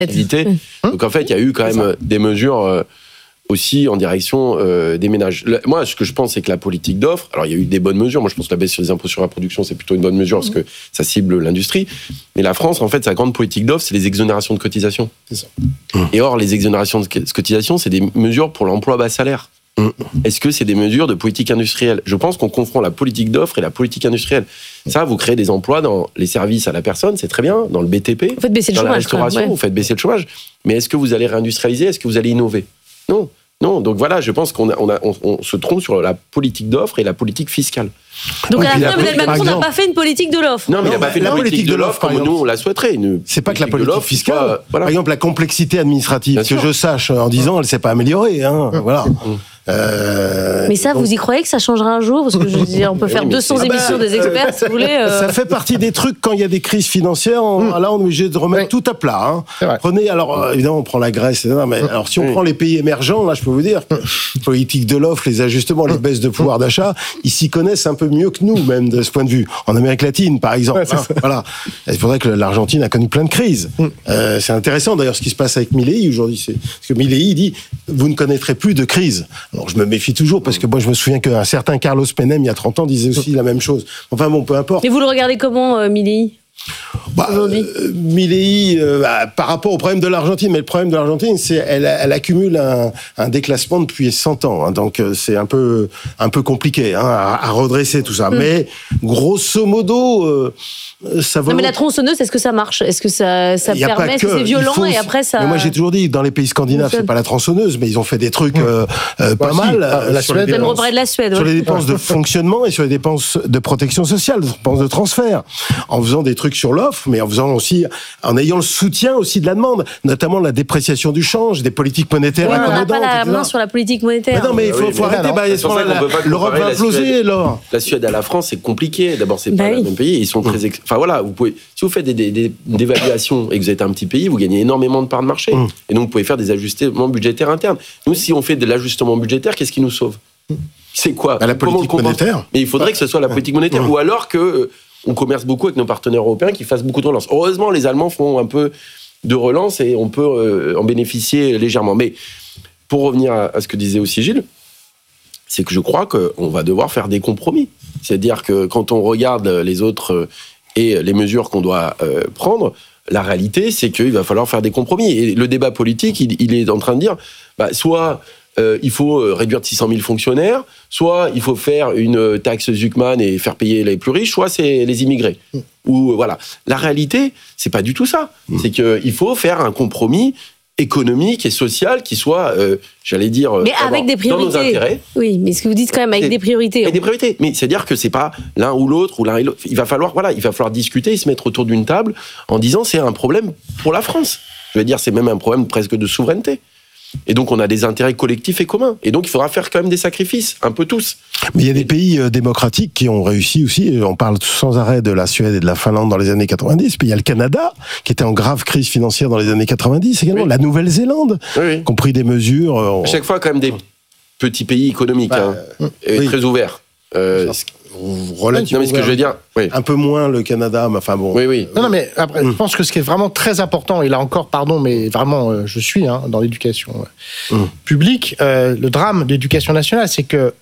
Donc en fait, il y a eu quand même des mesures aussi en direction des ménages. Moi, ce que je pense, c'est que la politique d'offre, alors il y a eu des bonnes mesures. Moi, je pense que la baisse sur les impôts sur la production, c'est plutôt une bonne mesure parce que ça cible l'industrie. Mais la France, en fait, sa grande politique d'offre, c'est les exonérations de cotisations. C'est ça. Et or, les exonérations de cotisations, c'est des mesures pour l'emploi bas salaire. Est-ce que c'est des mesures de politique industrielle ? Je pense qu'on confond la politique d'offre et la politique industrielle. Ça, vous créez des emplois dans les services à la personne, c'est très bien, dans le BTP, vous faites baisser le dans chômage, la restauration, vous faites baisser le chômage. Mais est-ce que vous allez réindustrialiser ? Est-ce que vous allez innover ? Non. Donc voilà, je pense qu'on se trompe sur la politique d'offre et la politique fiscale. Donc à la fin, Emmanuel Macron n'a pas fait une politique de l'offre. Non, mais il n'a pas fait la politique de l'offre comme nous on la souhaiterait. C'est pas que la politique fiscale. Par exemple, la complexité administrative, que je sache, en 10 ans, elle s'est pas améliorée. Voilà. Mais ça, vous y croyez que ça changera un jour ? Parce que je veux dire, on peut faire 200 émissions des experts, si vous voulez. Ça fait partie des trucs, quand il y a des crises financières, là, on est obligé de remettre tout à plat. Prenez, alors, évidemment, on prend la Grèce, mais alors, si on prend les pays émergents, là, je peux vous dire, politique de l'offre, les ajustements, les baisses de pouvoir d'achat, ils s'y connaissent un peu mieux que nous, même, de ce point de vue. En Amérique latine, par exemple. Voilà. C'est pour ça que l'Argentine a connu plein de crises. C'est intéressant, d'ailleurs, ce qui se passe avec Milei aujourd'hui. Parce que Milei dit, vous ne connaîtrez plus de crise. Alors, je me méfie toujours, parce que moi, je me souviens qu'un certain Carlos Menem, il y a 30 ans, disait aussi la même chose. Enfin bon, peu importe. Mais vous le regardez comment, Milei ? Aujourd'hui. Milei, par rapport au problème de l'Argentine, mais le problème de l'Argentine, c'est elle accumule un déclassement depuis 100 ans, donc c'est un peu compliqué à redresser tout ça. Mais grosso modo, ça va. Non, mais la tronçonneuse, est-ce que ça marche ? Est-ce que ça permet ? Est-ce que c'est violent et après ça. Mais moi, j'ai toujours dit, dans les pays scandinaves, c'est pas la tronçonneuse, mais ils ont fait des trucs pas mal. La Suède. J'aime reparler de la Suède. Sur les dépenses de fonctionnement et sur les dépenses de protection sociale, des dépenses de transfert, en faisant des trucs sur l'offre, mais en ayant le soutien aussi de la demande, notamment la dépréciation du change, des politiques monétaires accommodantes. On n'a pas la main sur la politique monétaire. Mais non, mais il faut arrêter. L'Europe va imploser, alors. La Suède à la France, c'est compliqué. D'abord, c'est pas le même pays. Ils sont très. Enfin voilà, si vous faites des évaluations et que vous êtes un petit pays, vous gagnez énormément de parts de marché. Et donc, vous pouvez faire des ajustements budgétaires internes. Nous, si on fait de l'ajustement budgétaire, qu'est-ce qui nous sauve ? C'est quoi ? La politique monétaire. Mais il faudrait que ce soit la politique monétaire. Ou alors que on commerce beaucoup avec nos partenaires européens qui fassent beaucoup de relance. Heureusement, les Allemands font un peu de relance et on peut en bénéficier légèrement. Mais pour revenir à ce que disait aussi Gilles, c'est que je crois qu'on va devoir faire des compromis. C'est-à-dire que quand on regarde les autres et les mesures qu'on doit prendre, la réalité, c'est qu'il va falloir faire des compromis. Et le débat politique, il est en train de dire, soit il faut réduire de 600 000 fonctionnaires, soit il faut faire une taxe Zuckman et faire payer les plus riches, soit c'est les immigrés. Ou voilà. La réalité, c'est pas du tout ça. C'est qu'il faut faire un compromis économique et social qui soit, j'allais dire, mais avec des priorités. Dans nos intérêts. Oui, mais ce que vous dites quand même avec des priorités. Avec des priorités. Mais c'est-à-dire que c'est pas l'un ou l'autre ou l'un et l'autre. Il va falloir discuter et se mettre autour d'une table en disant c'est un problème pour la France. Je veux dire, c'est même un problème presque de souveraineté. Et donc, on a des intérêts collectifs et communs. Et donc, il faudra faire quand même des sacrifices, un peu tous. Mais il y a des pays démocratiques qui ont réussi aussi. On parle sans arrêt de la Suède et de la Finlande dans les années 90. Puis il y a le Canada, qui était en grave crise financière dans les années 90 également. La Nouvelle-Zélande, qui ont pris des mesures. À chaque fois, quand même, des petits pays économiques, très ouverts. Relativement. Non, mais ce que je veux dire, un peu moins le Canada, mais enfin bon. Oui. Non, mais après, je pense que ce qui est vraiment très important, et là encore, pardon, mais vraiment, je suis dans l'éducation publique. Le drame de l'éducation nationale, c'est que,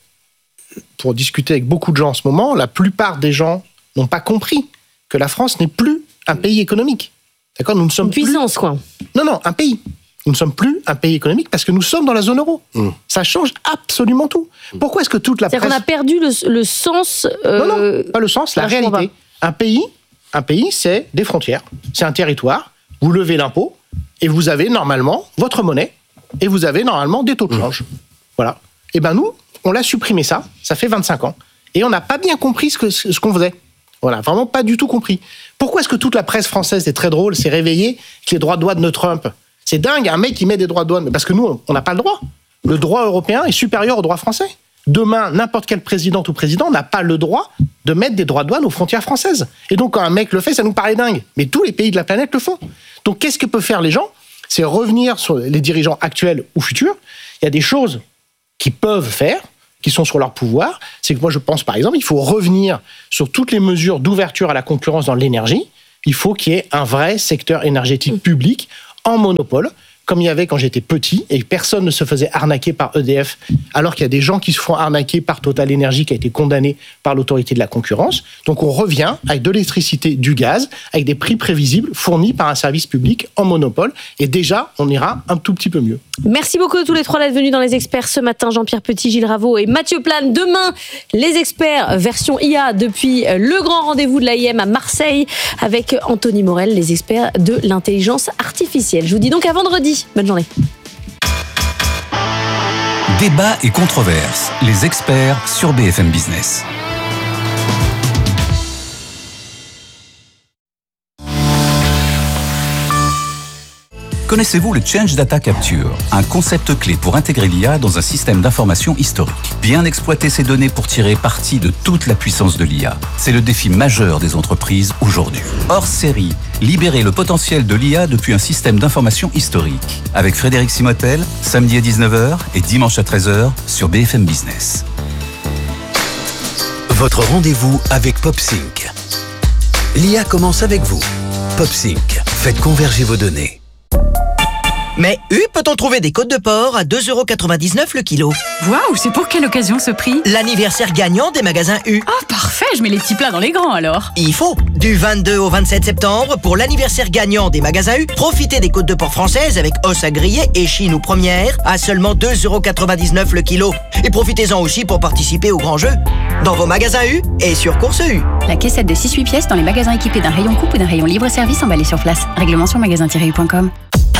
pour discuter avec beaucoup de gens en ce moment, la plupart des gens n'ont pas compris que la France n'est plus un pays économique. D'accord ? Nous ne sommes une puissance, quoi. Non, un pays. Nous ne sommes plus un pays économique parce que nous sommes dans la zone euro. Ça change absolument tout. Pourquoi est-ce que toute la presse... C'est-à-dire qu'on a perdu le sens... Non, pas le sens, la réalité. Un pays, c'est des frontières, c'est un territoire, vous levez l'impôt, et vous avez normalement votre monnaie, et vous avez normalement des taux de change. Voilà. Et ben nous, on l'a supprimé ça fait 25 ans, et on n'a pas bien compris ce qu'on faisait. Voilà, vraiment pas du tout compris. Pourquoi est-ce que toute la presse française, c'est très drôle, s'est réveillée que les droits de douane de Trump... C'est dingue, un mec qui met des droits de douane. Parce que nous, on n'a pas le droit. Le droit européen est supérieur au droit français. Demain, n'importe quelle présidente ou président n'a pas le droit de mettre des droits de douane aux frontières françaises. Et donc, quand un mec le fait, ça nous paraît dingue. Mais tous les pays de la planète le font. Donc, qu'est-ce que peuvent faire les gens ? C'est revenir sur les dirigeants actuels ou futurs. Il y a des choses qu'ils peuvent faire, qui sont sur leur pouvoir. C'est que moi, je pense, par exemple, il faut revenir sur toutes les mesures d'ouverture à la concurrence dans l'énergie. Il faut qu'il y ait un vrai secteur énergétique public en monopole, comme il y avait quand j'étais petit, et personne ne se faisait arnaquer par EDF, alors qu'il y a des gens qui se font arnaquer par Total Energy, qui a été condamné par l'autorité de la concurrence. Donc on revient avec de l'électricité, du gaz, avec des prix prévisibles fournis par un service public en monopole, et déjà, on ira un tout petit peu mieux. Merci beaucoup à tous les trois d'être venus dans Les Experts ce matin, Jean-Pierre Petit, Gilles Raveau et Mathieu Plane. Demain, Les Experts, version IA, depuis le grand rendez-vous de l'AIM à Marseille, avec Anthony Morel, les experts de l'intelligence artificielle. Je vous dis donc à vendredi. Bonne journée. Débat et controverses, les experts sur BFM Business. Connaissez-vous le Change Data Capture, un concept clé pour intégrer l'IA dans un système d'information historique? Bien exploiter ces données pour tirer parti de toute la puissance de l'IA. C'est le défi majeur des entreprises aujourd'hui. Hors série, libérer le potentiel de l'IA depuis un système d'information historique. Avec Frédéric Simotel, samedi à 19h et dimanche à 13h sur BFM Business. Votre rendez-vous avec PopSync. L'IA commence avec vous. PopSync, faites converger vos données. Mais peut-on trouver des côtes de porc à 2,99€ le kilo? Waouh, c'est pour quelle occasion ce prix? L'anniversaire gagnant des magasins U. Oh, parfait, je mets les petits plats dans les grands alors. Il faut. Du 22 au 27 septembre, pour l'anniversaire gagnant des magasins U, profitez des côtes de porc françaises avec os à griller et chine ou première à seulement 2,99€ le kilo. Et profitez-en aussi pour participer au grand jeu. Dans vos magasins U et sur Course U. La caissette de 6-8 pièces dans les magasins équipés d'un rayon coupe ou d'un rayon libre-service emballé sur place. Règlement sur magasin-u.com.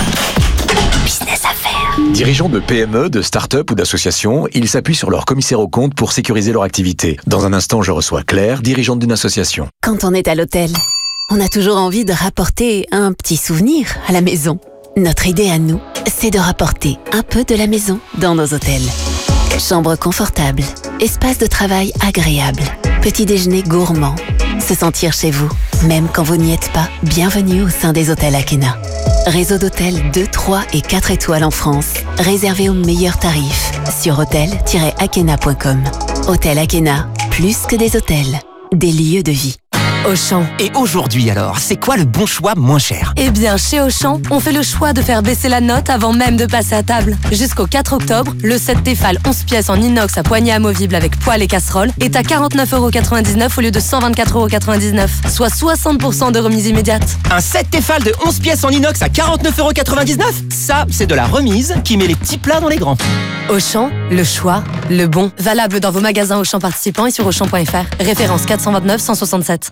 Dirigeants de PME, de start-up ou d'associations, ils s'appuient sur leur commissaire aux comptes pour sécuriser leur activité. Dans un instant, je reçois Claire, dirigeante d'une association. Quand on est à l'hôtel, on a toujours envie de rapporter un petit souvenir à la maison. Notre idée à nous, c'est de rapporter un peu de la maison dans nos hôtels. Chambre confortable, espace de travail agréable, petit déjeuner gourmand, se sentir chez vous, même quand vous n'y êtes pas. Bienvenue au sein des hôtels Akena. Réseau d'hôtels 2, 3 et 4 étoiles en France, réservé aux meilleurs tarifs sur hôtel-akena.com. Hôtel Akena, plus que des hôtels, des lieux de vie. Auchan. Et aujourd'hui alors, c'est quoi le bon choix moins cher? Eh bien, chez Auchan, on fait le choix de faire baisser la note avant même de passer à table. Jusqu'au 4 octobre, le set Tefal 11 pièces en inox à poignée amovible avec poêle et casserole est à 49,99€ au lieu de 124,99€, soit 60% de remise immédiate. Un set Tefal de 11 pièces en inox à 49,99€? Ça, c'est de la remise qui met les petits plats dans les grands. Auchan, le choix, le bon. Valable dans vos magasins Auchan participants et sur Auchan.fr. Référence 429 167.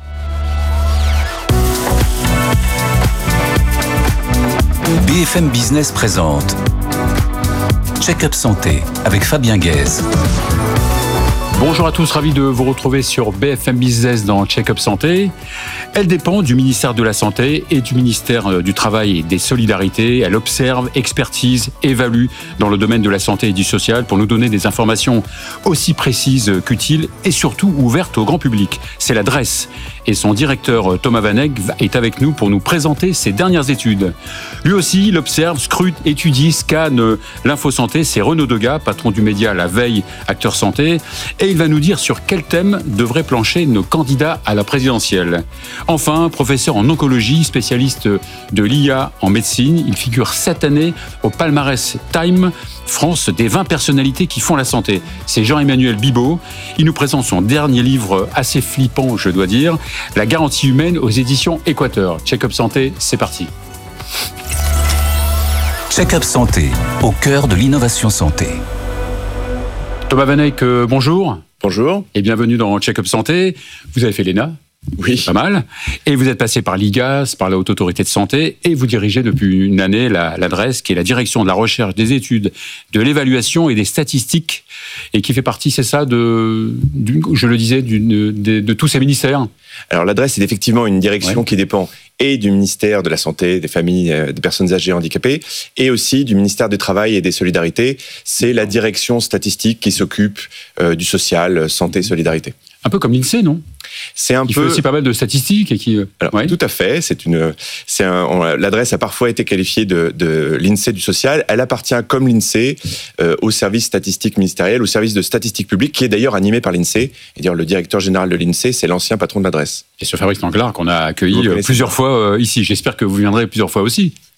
BFM Business présente Check-up Santé avec Fabien Guèze. Bonjour à tous, ravi de vous retrouver sur BFM Business dans Check-up Santé. Elle dépend du ministère de la Santé et du ministère du Travail et des Solidarités. Elle observe, expertise, évalue dans le domaine de la santé et du social pour nous donner des informations aussi précises qu'utiles et surtout ouvertes au grand public. C'est la DREES et son directeur Thomas Vanek est avec nous pour nous présenter ses dernières études. Lui aussi, il observe, scrute, étudie, scanne l'infosanté. C'est Renaud Degas, patron du média La Veille, acteur santé. Et il va nous dire sur quel thème devraient plancher nos candidats à la présidentielle. Enfin, professeur en oncologie, spécialiste de l'IA en médecine, il figure cette année au palmarès Time France des 20 personnalités qui font la santé. C'est Jean-Emmanuel Bibeau. Il nous présente son dernier livre assez flippant, je dois dire, La garantie humaine aux éditions Équateur. Check-up Santé, c'est parti. Check-up Santé, au cœur de l'innovation santé. Thomas Vanek, bonjour. Bonjour. Et bienvenue dans Check-up Santé. Vous avez fait l'ENA. Oui. Pas mal. Et vous êtes passé par l'IGAS, par la Haute Autorité de Santé, et vous dirigez depuis une année la DREES, qui est la direction de la recherche, des études, de l'évaluation et des statistiques, et qui fait partie, c'est ça, de tous ces ministères. Alors la DREES, c'est effectivement une direction qui dépend et du ministère de la Santé, des familles, des personnes âgées handicapées, et aussi du ministère du Travail et des Solidarités. C'est la direction statistique qui s'occupe du social, santé, solidarité. Un peu comme l'INSEE, non ? C'est un il peu... fait aussi pas mal de statistiques et qui... Alors, tout à fait. La DREES a parfois été qualifiée de l'INSEE du social. Elle appartient, comme l'INSEE, au service statistique ministériel, au service de statistique publique, qui est d'ailleurs animé par l'INSEE. Et dire le directeur général de l'INSEE, c'est l'ancien patron de la DREES. Et ce Fabrice Danglars qu'on a accueilli plusieurs fois ici. J'espère que vous viendrez plusieurs fois aussi.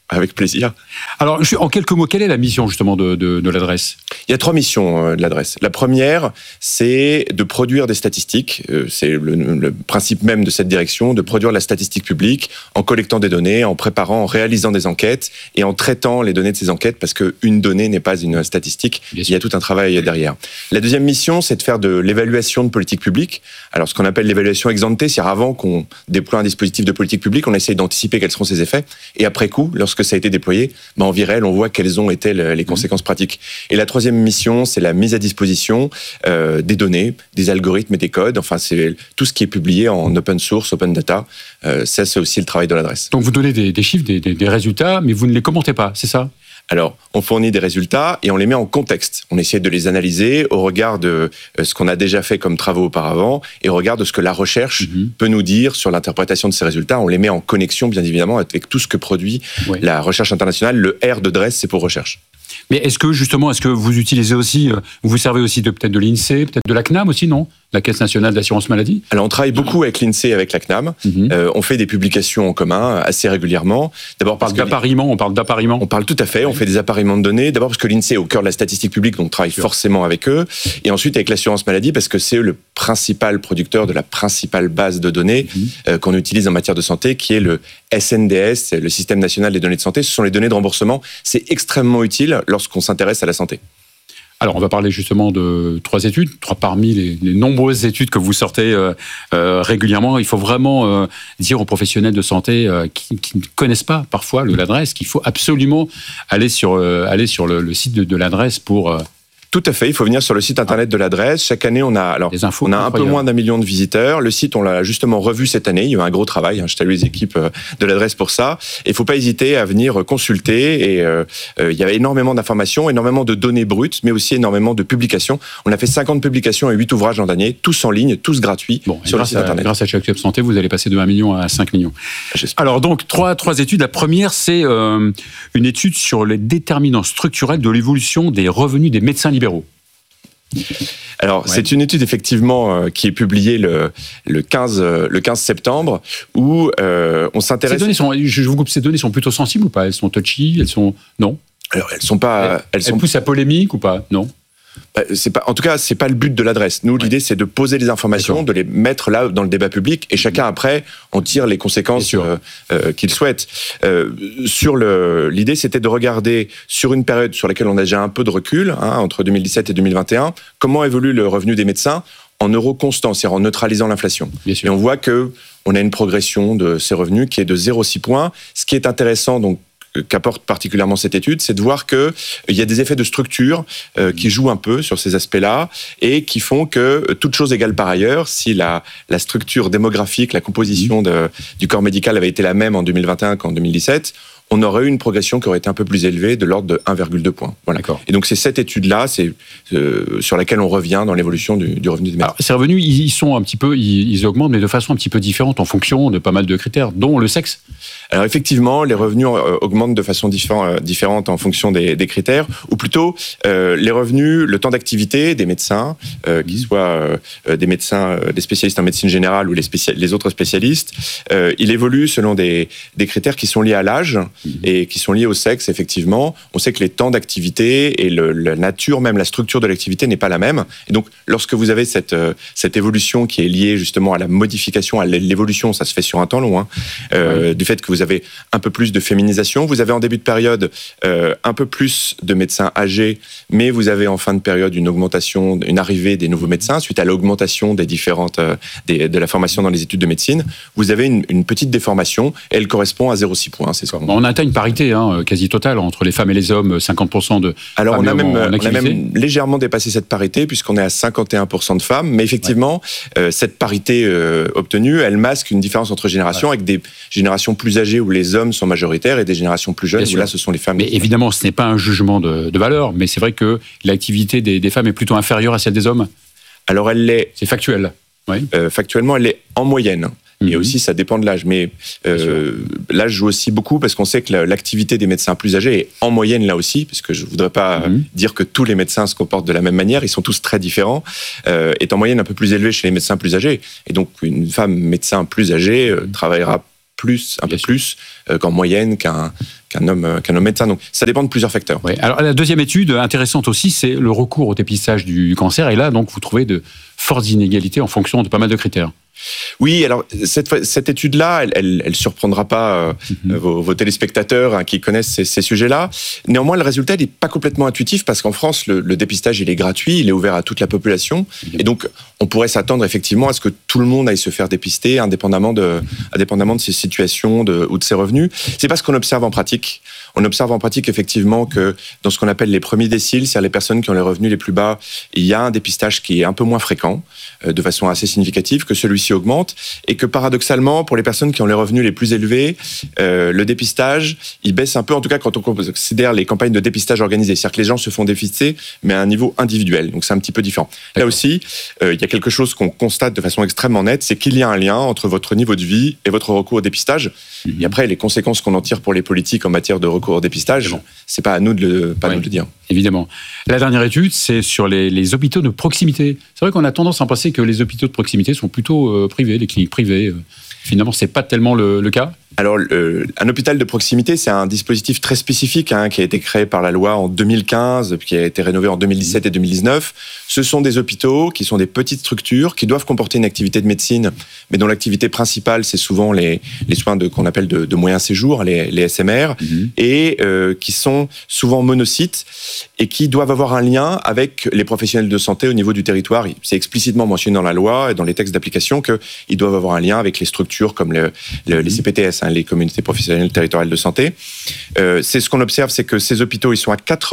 avec plaisir. Alors, en quelques mots, quelle est la mission justement de l'adresse ? Il y a 3 missions de l'adresse. La première, c'est de produire des statistiques. C'est le principe même de cette direction, de produire de la statistique publique en collectant des données, en préparant, en réalisant des enquêtes et en traitant les données de ces enquêtes, parce qu'une donnée n'est pas une statistique. Il y a tout un travail derrière. La deuxième mission, c'est de faire de l'évaluation de politique publique. Alors, ce qu'on appelle l'évaluation ex ante, c'est avant qu'on déploie un dispositif de politique publique, on essaye d'anticiper quels seront ses effets. Et après coup, lorsque ça a été déployé, en virel, on voit quelles ont été les conséquences pratiques. Et la troisième mission, c'est la mise à disposition des données, des algorithmes et des codes. Enfin, c'est tout ce qui est publié en open source, open data. Ça, c'est aussi le travail de l'adresse. Donc, vous donnez des chiffres, des résultats, mais vous ne les commentez pas, c'est ça ? Alors, on fournit des résultats et on les met en contexte. On essaie de les analyser au regard de ce qu'on a déjà fait comme travaux auparavant et au regard de ce que la recherche peut nous dire sur l'interprétation de ces résultats. On les met en connexion, bien évidemment, avec tout ce que produit la recherche internationale. Le R de DRESS, c'est pour recherche. Mais est-ce que vous utilisez aussi, vous servez aussi peut-être de l'INSEE, peut-être de la CNAM aussi, non ? La Caisse nationale d'assurance maladie ? Alors, on travaille beaucoup avec l'INSEE et avec la CNAM. On fait des publications en commun assez régulièrement. D'abord parce que on parle d'appariement. On parle tout à fait. On fait des appariements de données. D'abord parce que l'INSEE est au cœur de la statistique publique, donc on travaille forcément avec eux. Et ensuite avec l'assurance maladie parce que c'est le principal producteur de la principale base de données qu'on utilise en matière de santé, qui est le SNDS, le Système national des données de santé. Ce sont les données de remboursement. C'est extrêmement utile lorsqu'on s'intéresse à la santé. Alors, on va parler justement de 3 études, 3 parmi les nombreuses études que vous sortez régulièrement. Il faut vraiment dire aux professionnels de santé qui ne connaissent pas parfois l'adresse qu'il faut absolument aller sur le site de l'adresse pour... Tout à fait, il faut venir sur le site internet de l'adresse. Chaque année, on a un peu moins d'1 million de visiteurs. Le site, on l'a justement revu cette année. Il y a eu un gros travail. Je salue les équipes de l'adresse pour ça. Et il ne faut pas hésiter à venir consulter. Et il y a énormément d'informations, énormément de données brutes, mais aussi énormément de publications. On a fait 50 publications et 8 ouvrages l'an dernier, tous en ligne, tous gratuits sur le site internet. Grâce à Check-up Santé, vous allez passer de 1 million à 5 millions. Alors donc, trois études. La première, c'est une étude sur les déterminants structurels de l'évolution des revenus des médecins libéraux. Alors, c'est une étude effectivement qui est publiée le 15 septembre où on s'intéresse... Je vous coupe, ces données sont plutôt sensibles ou pas ? Elles sont touchy ? Elles sont... Non ? Alors, elles sont pas... Elles poussent à polémique ou pas ? Non ? En tout cas, c'est pas le but de l'adresse. Nous, l'idée, c'est de poser les informations, de les mettre là dans le débat public, et chacun après en tire les conséquences qu'il souhaite. L'idée, c'était de regarder sur une période sur laquelle on a déjà un peu de recul, entre 2017 et 2021, comment évolue le revenu des médecins en euros constants, c'est-à-dire en neutralisant l'inflation. Et on voit que on a une progression de ces revenus qui est de 0,6 points. Ce qui est intéressant, donc, qu'apporte particulièrement cette étude, c'est de voir qu'il y a des effets de structure qui jouent un peu sur ces aspects-là et qui font que, toute chose égale par ailleurs, si la structure démographique, la composition du corps médical avait été la même en 2021 qu'en 2017, on aurait eu une progression qui aurait été un peu plus élevée, de l'ordre de 1,2 points. Voilà. Et donc c'est cette étude-là, sur laquelle on revient dans l'évolution du revenu des médecins. Alors, ces revenus, ils sont un petit peu, ils augmentent, mais de façon un petit peu différente en fonction de pas mal de critères, dont le sexe. Alors effectivement, les revenus augmentent de façon différente en fonction des critères, ou plutôt les revenus, le temps d'activité des médecins, qu'ils soient des médecins, des spécialistes en médecine générale ou les autres spécialistes, il évolue selon des critères qui sont liés à l'âge et qui sont liés au sexe, effectivement. On sait que les temps d'activité et la nature, même la structure de l'activité n'est pas la même. Et donc, lorsque vous avez cette évolution qui est liée justement à la modification, à l'évolution, ça se fait sur un temps long, du fait que vous avez un peu plus de féminisation, vous avez en début de période un peu plus de médecins âgés, mais vous avez en fin de période une augmentation, une arrivée des nouveaux médecins suite à l'augmentation des différentes de la formation dans les études de médecine. Vous avez une petite déformation et elle correspond à 0,6 points. C'est ça. On atteint une parité quasi totale entre les femmes et les hommes, 50% de Alors femmes on a en même légèrement dépassé cette parité puisqu'on est à 51% de femmes, mais effectivement cette parité obtenue, elle masque une différence entre générations avec des générations plus âgées où les hommes sont majoritaires et des générations plus jeunes où là ce sont les femmes. Mais évidemment, ce n'est pas un jugement de valeur, mais c'est vrai que l'activité des femmes est plutôt inférieure à celle des hommes. Alors elle l'est. C'est factuel. Factuellement, elle est en moyenne. Et aussi, ça dépend de l'âge. Mais l'âge joue aussi beaucoup parce qu'on sait que l'activité des médecins plus âgés est en moyenne là aussi, parce que je ne voudrais pas dire que tous les médecins se comportent de la même manière. Ils sont tous très différents. Est en moyenne un peu plus élevée chez les médecins plus âgés. Et donc, une femme médecin plus âgée travaillera un peu plus qu'en moyenne qu'un qu'un homme médecin. Donc ça dépend de plusieurs facteurs. Oui. Alors la deuxième étude intéressante aussi, c'est le recours au dépistage du cancer. Et là, donc, vous trouvez de fortes inégalités en fonction de pas mal de critères. Oui, alors cette étude-là, elle surprendra pas vos téléspectateurs qui connaissent ces sujets-là. Néanmoins, le résultat n'est pas complètement intuitif parce qu'en France, le dépistage il est gratuit, il est ouvert à toute la population, et donc on pourrait s'attendre effectivement à ce que tout le monde aille se faire dépister, indépendamment de ses situations ou de ses revenus. C'est pas ce qu'on observe en pratique. On observe en pratique effectivement que dans ce qu'on appelle les premiers déciles, c'est-à-dire les personnes qui ont les revenus les plus bas, il y a un dépistage qui est un peu moins fréquent, de façon assez significative, que celui-ci augmente, et que paradoxalement, pour les personnes qui ont les revenus les plus élevés, le dépistage, il baisse un peu, en tout cas quand on considère les campagnes de dépistage organisées. C'est-à-dire que les gens se font dépister, mais à un niveau individuel. Donc c'est un petit peu différent. Là aussi, il y a quelque chose qu'on constate de façon extrêmement nette, c'est qu'il y a un lien entre votre niveau de vie et votre recours au dépistage. Et après, les conséquences qu'on en tire pour les politiques en matière de recours au dépistage, c'est pas à nous de le dire. Évidemment. La dernière étude, c'est sur les hôpitaux de proximité. C'est vrai qu'on a tendance à penser que les hôpitaux de proximité sont plutôt privés, les cliniques privées. Finalement, c'est pas tellement le cas. Alors, un hôpital de proximité, c'est un dispositif très spécifique qui a été créé par la loi en 2015, puis qui a été rénové en 2017 et 2019. Ce sont des hôpitaux qui sont des petites structures qui doivent comporter une activité de médecine, mais dont l'activité principale, c'est souvent les soins qu'on appelle de moyen séjour, les SMR, et qui sont souvent monocytes et qui doivent avoir un lien avec les professionnels de santé au niveau du territoire. C'est explicitement mentionné dans la loi et dans les textes d'application qu'ils doivent avoir un lien avec les structures comme les CPTS, les communautés professionnelles territoriales de santé. C'est ce qu'on observe, c'est que ces hôpitaux, ils sont à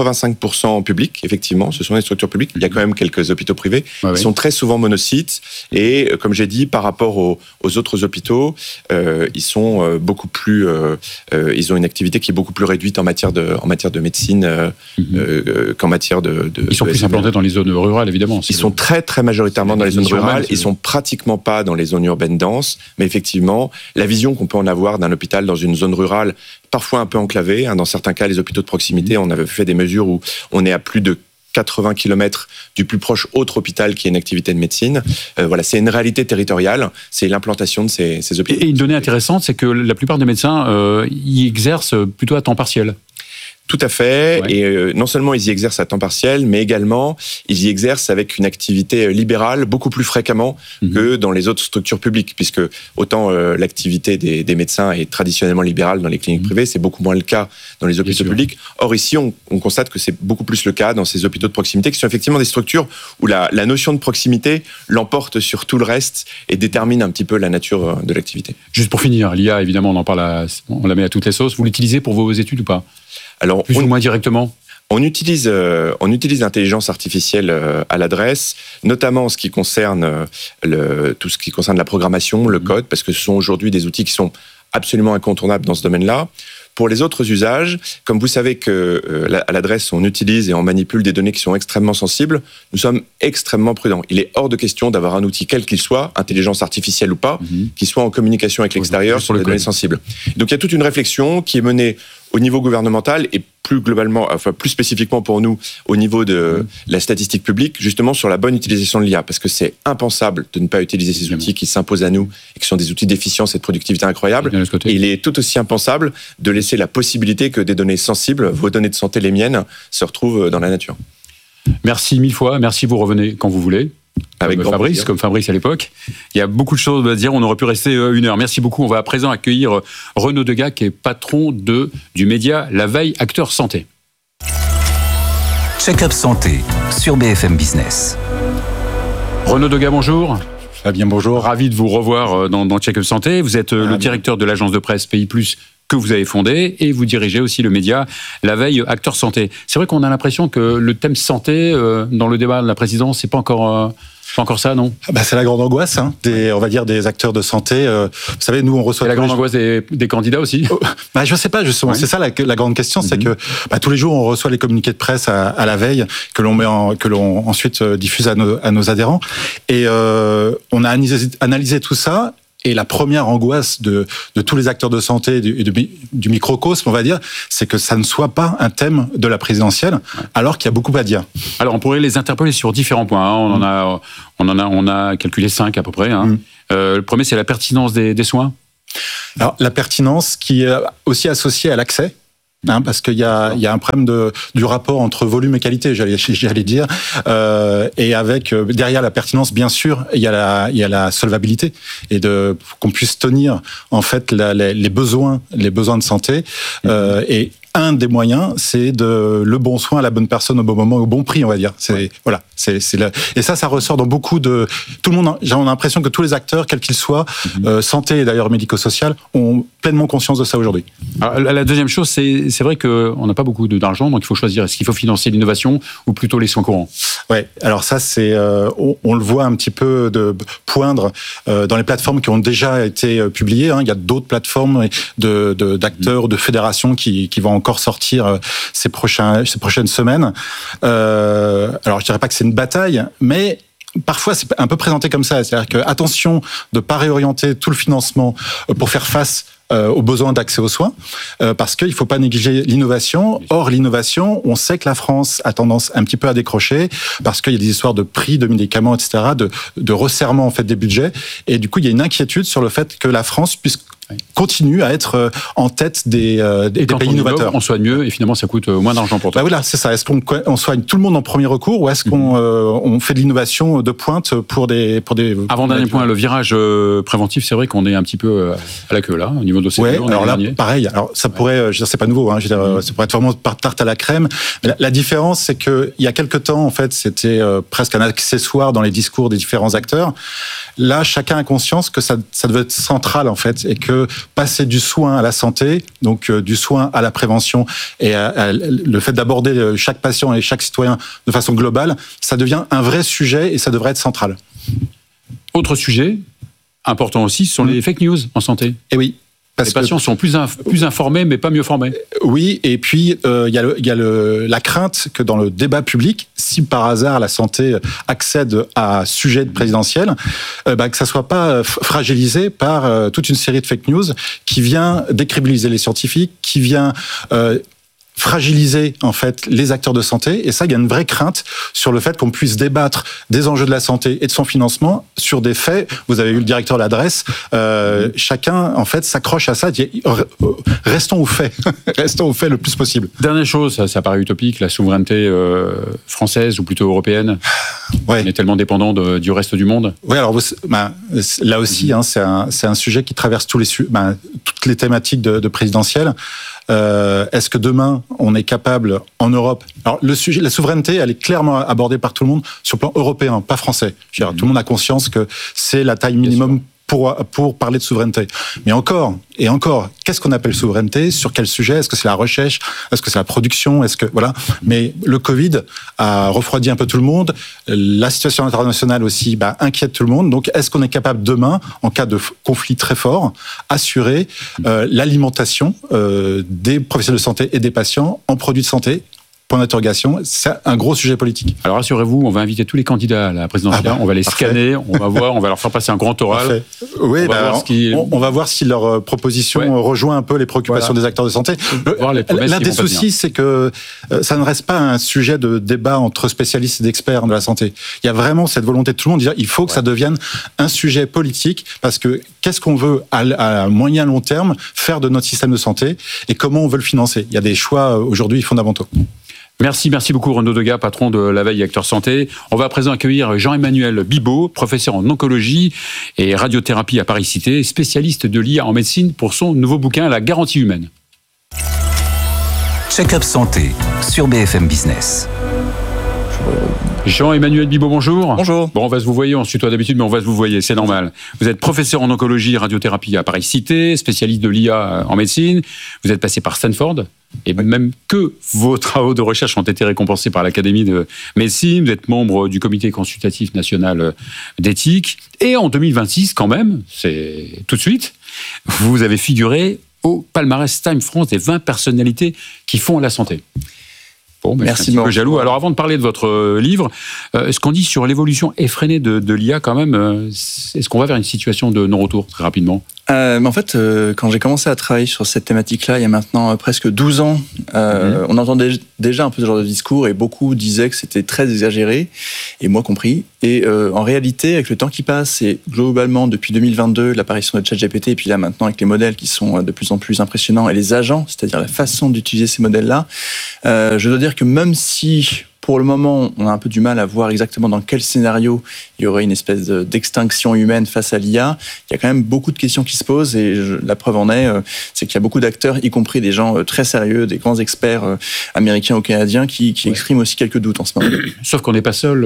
85% en public, effectivement, ce sont des structures publiques. Il y a quand même quelques hôpitaux privés. Ils sont très souvent monocytes et, comme j'ai dit, par rapport aux autres hôpitaux, ils sont beaucoup plus, ils ont une activité qui est beaucoup plus réduite en matière de médecine qu'en matière de ils sont plus implantés dans les zones rurales, évidemment. Ils sont très, très majoritairement dans les zones rurales. Ils sont pratiquement pas dans les zones urbaines denses. Mais effectivement, la vision qu'on peut en avoir d'un hôpital dans une zone rurale, parfois un peu enclavée, dans certains cas, les hôpitaux de proximité, on avait fait des mesures où on est à plus de 80 km du plus proche autre hôpital qui est une activité de médecine. Voilà, c'est une réalité territoriale, c'est l'implantation de ces hôpitaux. Et une donnée intéressante, c'est que la plupart des médecins y exercent plutôt à temps partiel. Tout à fait. Ouais. Et non seulement ils y exercent à temps partiel, mais également ils y exercent avec une activité libérale beaucoup plus fréquemment que dans les autres structures publiques, puisque autant l'activité des médecins est traditionnellement libérale dans les cliniques privées, c'est beaucoup moins le cas dans les hôpitaux publics. Or ici, on constate que c'est beaucoup plus le cas dans ces hôpitaux de proximité, qui sont effectivement des structures où la notion de proximité l'emporte sur tout le reste et détermine un petit peu la nature de l'activité. Juste pour finir, l'IA, évidemment, on en parle, on la met à toutes les sauces. Vous l'utilisez pour vos études ou pas ? Alors, plus ou moins directement. On utilise l'intelligence artificielle à l'adresse, notamment en ce qui concerne tout ce qui concerne la programmation, le code, parce que ce sont aujourd'hui des outils qui sont absolument incontournables dans ce domaine-là. Pour les autres usages, comme vous savez à l'adresse, on utilise et on manipule des données qui sont extrêmement sensibles, nous sommes extrêmement prudents. Il est hors de question d'avoir un outil, quel qu'il soit, intelligence artificielle ou pas, qui soit en communication avec l'extérieur sur les données sensibles. Donc il y a toute une réflexion qui est menée au niveau gouvernemental et plus globalement, enfin plus spécifiquement pour nous, au niveau de la statistique publique, justement sur la bonne utilisation de l'IA, parce que c'est impensable de ne pas utiliser ces outils qui s'imposent à nous et qui sont des outils d'efficience et de productivité incroyables. Et il est tout aussi impensable de laisser la possibilité que des données sensibles, vos données de santé, les miennes, se retrouvent dans la nature. Merci mille fois, merci, vous revenez quand vous voulez. Avec comme Fabrice à l'époque. Il y a beaucoup de choses à dire, on aurait pu rester une heure. Merci beaucoup. On va à présent accueillir Renaud Degas, qui est patron du média La Veille Acteur Santé. Check-up Santé sur BFM Business. Renaud Degas, bonjour. Bien, bonjour. Ravi de vous revoir dans Check-up Santé. Vous êtes le directeur de l'agence de presse Pays Plus que vous avez fondé, et vous dirigez aussi le média La Veille Acteur Santé. C'est vrai qu'on a l'impression que le thème santé, dans le débat de la présidence, c'est pas encore ça, non ? C'est la grande angoisse, on va dire, des acteurs de santé. Vous savez, nous, on reçoit... C'est la grande angoisse des candidats aussi ? Je sais pas, justement. Ouais. C'est ça la grande question, c'est que tous les jours, on reçoit les communiqués de presse à la veille, que l'on ensuite diffuse à nos adhérents. Et on a analysé tout ça. Et la première angoisse de tous les acteurs de santé du microcosme, on va dire, c'est que ça ne soit pas un thème de la présidentielle, alors qu'il y a beaucoup à dire. Alors, on pourrait les interpeller sur différents points. On a calculé 5 à peu près. Le premier, c'est la pertinence des soins. Alors, la pertinence qui est aussi associée à l'accès. parce qu'il y a un problème du rapport entre volume et qualité, j'allais dire, et avec derrière la pertinence, bien sûr, il y a la solvabilité et qu'on puisse tenir en fait les besoins de santé et un des moyens, c'est le bon soin à la bonne personne au bon moment, au bon prix, on va dire. Et ça ressort dans beaucoup de tout le monde. J'ai l'impression que tous les acteurs, quels qu'ils soient, santé et d'ailleurs médico-social, ont pleinement conscience de ça aujourd'hui. Alors, la deuxième chose, c'est vrai qu'on n'a pas beaucoup d'argent, donc il faut choisir. Est-ce qu'il faut financer l'innovation ou plutôt les soins courants ? Ouais. Alors ça, c'est on le voit un petit peu de poindre dans les plateformes qui ont déjà été publiées. Il y a d'autres plateformes d'acteurs, de fédérations qui vont encore sortir ces prochaines semaines. Alors je dirais pas que c'est une bataille, mais parfois c'est un peu présenté comme ça, c'est-à-dire que attention de pas réorienter tout le financement pour faire face aux besoins d'accès aux soins, parce qu'il faut pas négliger l'innovation. Or, l'innovation, on sait que la France a tendance un petit peu à décrocher, parce qu'il y a des histoires de prix de médicaments, etc., de resserrement en fait des budgets, et du coup, il y a une inquiétude sur le fait que la France puisse continue à être en tête des pays innovateurs. On soigne mieux et finalement ça coûte moins d'argent pour toi. Voilà, c'est ça. Est-ce qu'on soigne tout le monde en premier recours ou est-ce qu'on fait de l'innovation de pointe pour des Avant-dernier point, le virage préventif, c'est vrai qu'on est un petit peu à la queue là, au niveau de l'OCDE. Ouais, alors là, pareil. Alors ça pourrait, je veux dire, c'est pas nouveau. Je veux dire, ça pourrait être vraiment par tarte à la crème. Mais la différence, c'est que il y a quelque temps, en fait, c'était presque un accessoire dans les discours des différents acteurs. Là, chacun a conscience que ça devait être central, en fait, et que passer du soin à la santé, donc du soin à la prévention, et le fait d'aborder chaque patient et chaque citoyen de façon globale, ça devient un vrai sujet et ça devrait être central. Autre sujet important aussi, ce sont les fake news en santé. Et oui. Les patients sont plus informés, mais pas mieux formés. Oui, et puis il y a la crainte que dans le débat public, si par hasard la santé accède à sujet présidentiel, que ça soit pas fragilisé par toute une série de fake news qui vient décrédibiliser les scientifiques, qui vient fragiliser en fait les acteurs de santé, et ça, il y a une vraie crainte sur le fait qu'on puisse débattre des enjeux de la santé et de son financement sur des faits. Vous avez eu le directeur de l'adresse, chacun en fait s'accroche à ça, dit restons aux faits, restons aux faits le plus possible. Dernière chose, ça paraît utopique, la souveraineté française ou plutôt européenne. Ouais. On est tellement dépendant du reste du monde. Oui, alors là aussi, c'est un sujet qui traverse toutes les thématiques de présidentielle. Est-ce que demain, on est capable, en Europe... Alors, la souveraineté, elle est clairement abordée par tout le monde sur le plan européen, pas français. Je veux dire, tout le monde a conscience que c'est la taille minimum pour parler de souveraineté. Mais encore, qu'est-ce qu'on appelle souveraineté? Sur quel sujet? Est-ce que c'est la recherche? Est-ce que c'est la production? Voilà. Mais le Covid a refroidi un peu tout le monde. La situation internationale aussi, inquiète tout le monde. Donc, est-ce qu'on est capable demain, en cas de conflit très fort, assurer l'alimentation des professionnels de santé et des patients en produits de santé? Point d'interrogation, c'est un gros sujet politique. Alors rassurez-vous, on va inviter tous les candidats à la présidentielle, on va les scanner, on va voir, on va leur faire passer un grand oral. Oui, on va voir si leur proposition rejoint un peu les préoccupations des acteurs de santé. L'un des soucis, c'est que ça ne reste pas un sujet de débat entre spécialistes et d'experts de la santé. Il y a vraiment cette volonté de tout le monde de dire il faut que ça devienne un sujet politique, parce que qu'est-ce qu'on veut à moyen long terme faire de notre système de santé et comment on veut le financer. Il y a des choix aujourd'hui fondamentaux. Merci beaucoup Renaud Degas, patron de La Veille Acteur Santé. On va à présent accueillir Jean-Emmanuel Bibaud, professeur en oncologie et radiothérapie à Paris-Cité, spécialiste de l'IA en médecine pour son nouveau bouquin La garantie humaine. Check-up santé sur BFM Business. Jean-Emmanuel Bibaud, bonjour. Bonjour. Bon, on va se vous voyer, on se tutoie d'habitude, mais on va se vous voyer, c'est normal. Vous êtes professeur en oncologie et radiothérapie à Paris-Cité, spécialiste de l'IA en médecine. Vous êtes passé par Stanford, et même que vos travaux de recherche ont été récompensés par l'Académie de médecine. Vous êtes membre du Comité consultatif national d'éthique. Et en 2026, quand même, c'est tout de suite, vous avez figuré au palmarès Time France des 20 personnalités qui font la santé. Bon, merci. Un petit peu jaloux. Alors, avant de parler de votre livre, ce qu'on dit sur l'évolution effrénée de l'IA, quand même, est-ce qu'on va vers une situation de non-retour très rapidement ? En fait, quand j'ai commencé à travailler sur cette thématique-là, il y a maintenant presque 12 ans, on entendait déjà un peu ce genre de discours et beaucoup disaient que c'était très exagéré, et moi compris. Et en réalité, avec le temps qui passe, et globalement depuis 2022, l'apparition de ChatGPT, et puis là maintenant avec les modèles qui sont de plus en plus impressionnants, et les agents, c'est-à-dire la façon d'utiliser ces modèles-là, je dois dire que même si pour le moment, on a un peu du mal à voir exactement dans quel scénario il y aurait une espèce d'extinction humaine face à l'IA. Il y a quand même beaucoup de questions qui se posent et la preuve en est, c'est qu'il y a beaucoup d'acteurs, y compris des gens très sérieux, des grands experts américains ou canadiens qui expriment aussi quelques doutes en ce moment. Sauf qu'on n'est pas seul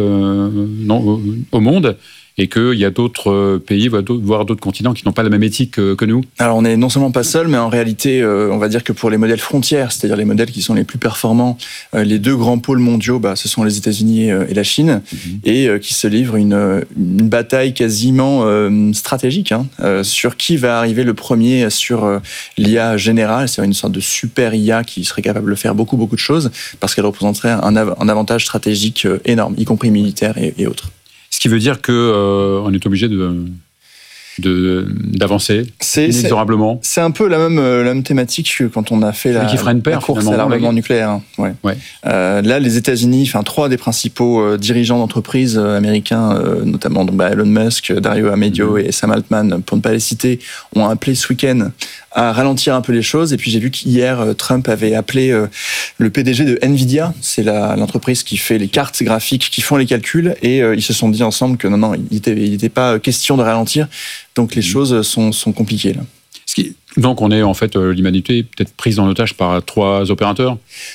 au monde. Et qu'il y a d'autres pays, voire d'autres continents qui n'ont pas la même éthique que nous. Alors on n'est non seulement pas seul, mais en réalité, on va dire que pour les modèles frontières, c'est-à-dire les modèles qui sont les plus performants, les deux grands pôles mondiaux, ce sont les États-Unis et la Chine, et qui se livrent une bataille quasiment stratégique sur qui va arriver le premier sur l'IA générale, c'est-à-dire une sorte de super IA qui serait capable de faire beaucoup de choses, parce qu'elle représenterait un avantage stratégique énorme, y compris militaire et autres. Ce qui veut dire qu'on est obligé d'avancer inexorablement. C'est un peu la même thématique que quand on a fait la course à l'armement nucléaire. Ouais. Là, les États-Unis, 3 des principaux dirigeants d'entreprises américains, notamment Elon Musk, Dario Amedeo et Sam Altman, pour ne pas les citer, ont appelé ce week-end à ralentir un peu les choses. Et puis j'ai vu qu'hier, Trump avait appelé le PDG de Nvidia, c'est l'entreprise qui fait les cartes graphiques, qui font les calculs, et ils se sont dit ensemble que non, il n'était pas question de ralentir. Donc les choses sont compliquées là. Donc on est en fait, l'humanité peut-être prise en otage par 3 opérateurs.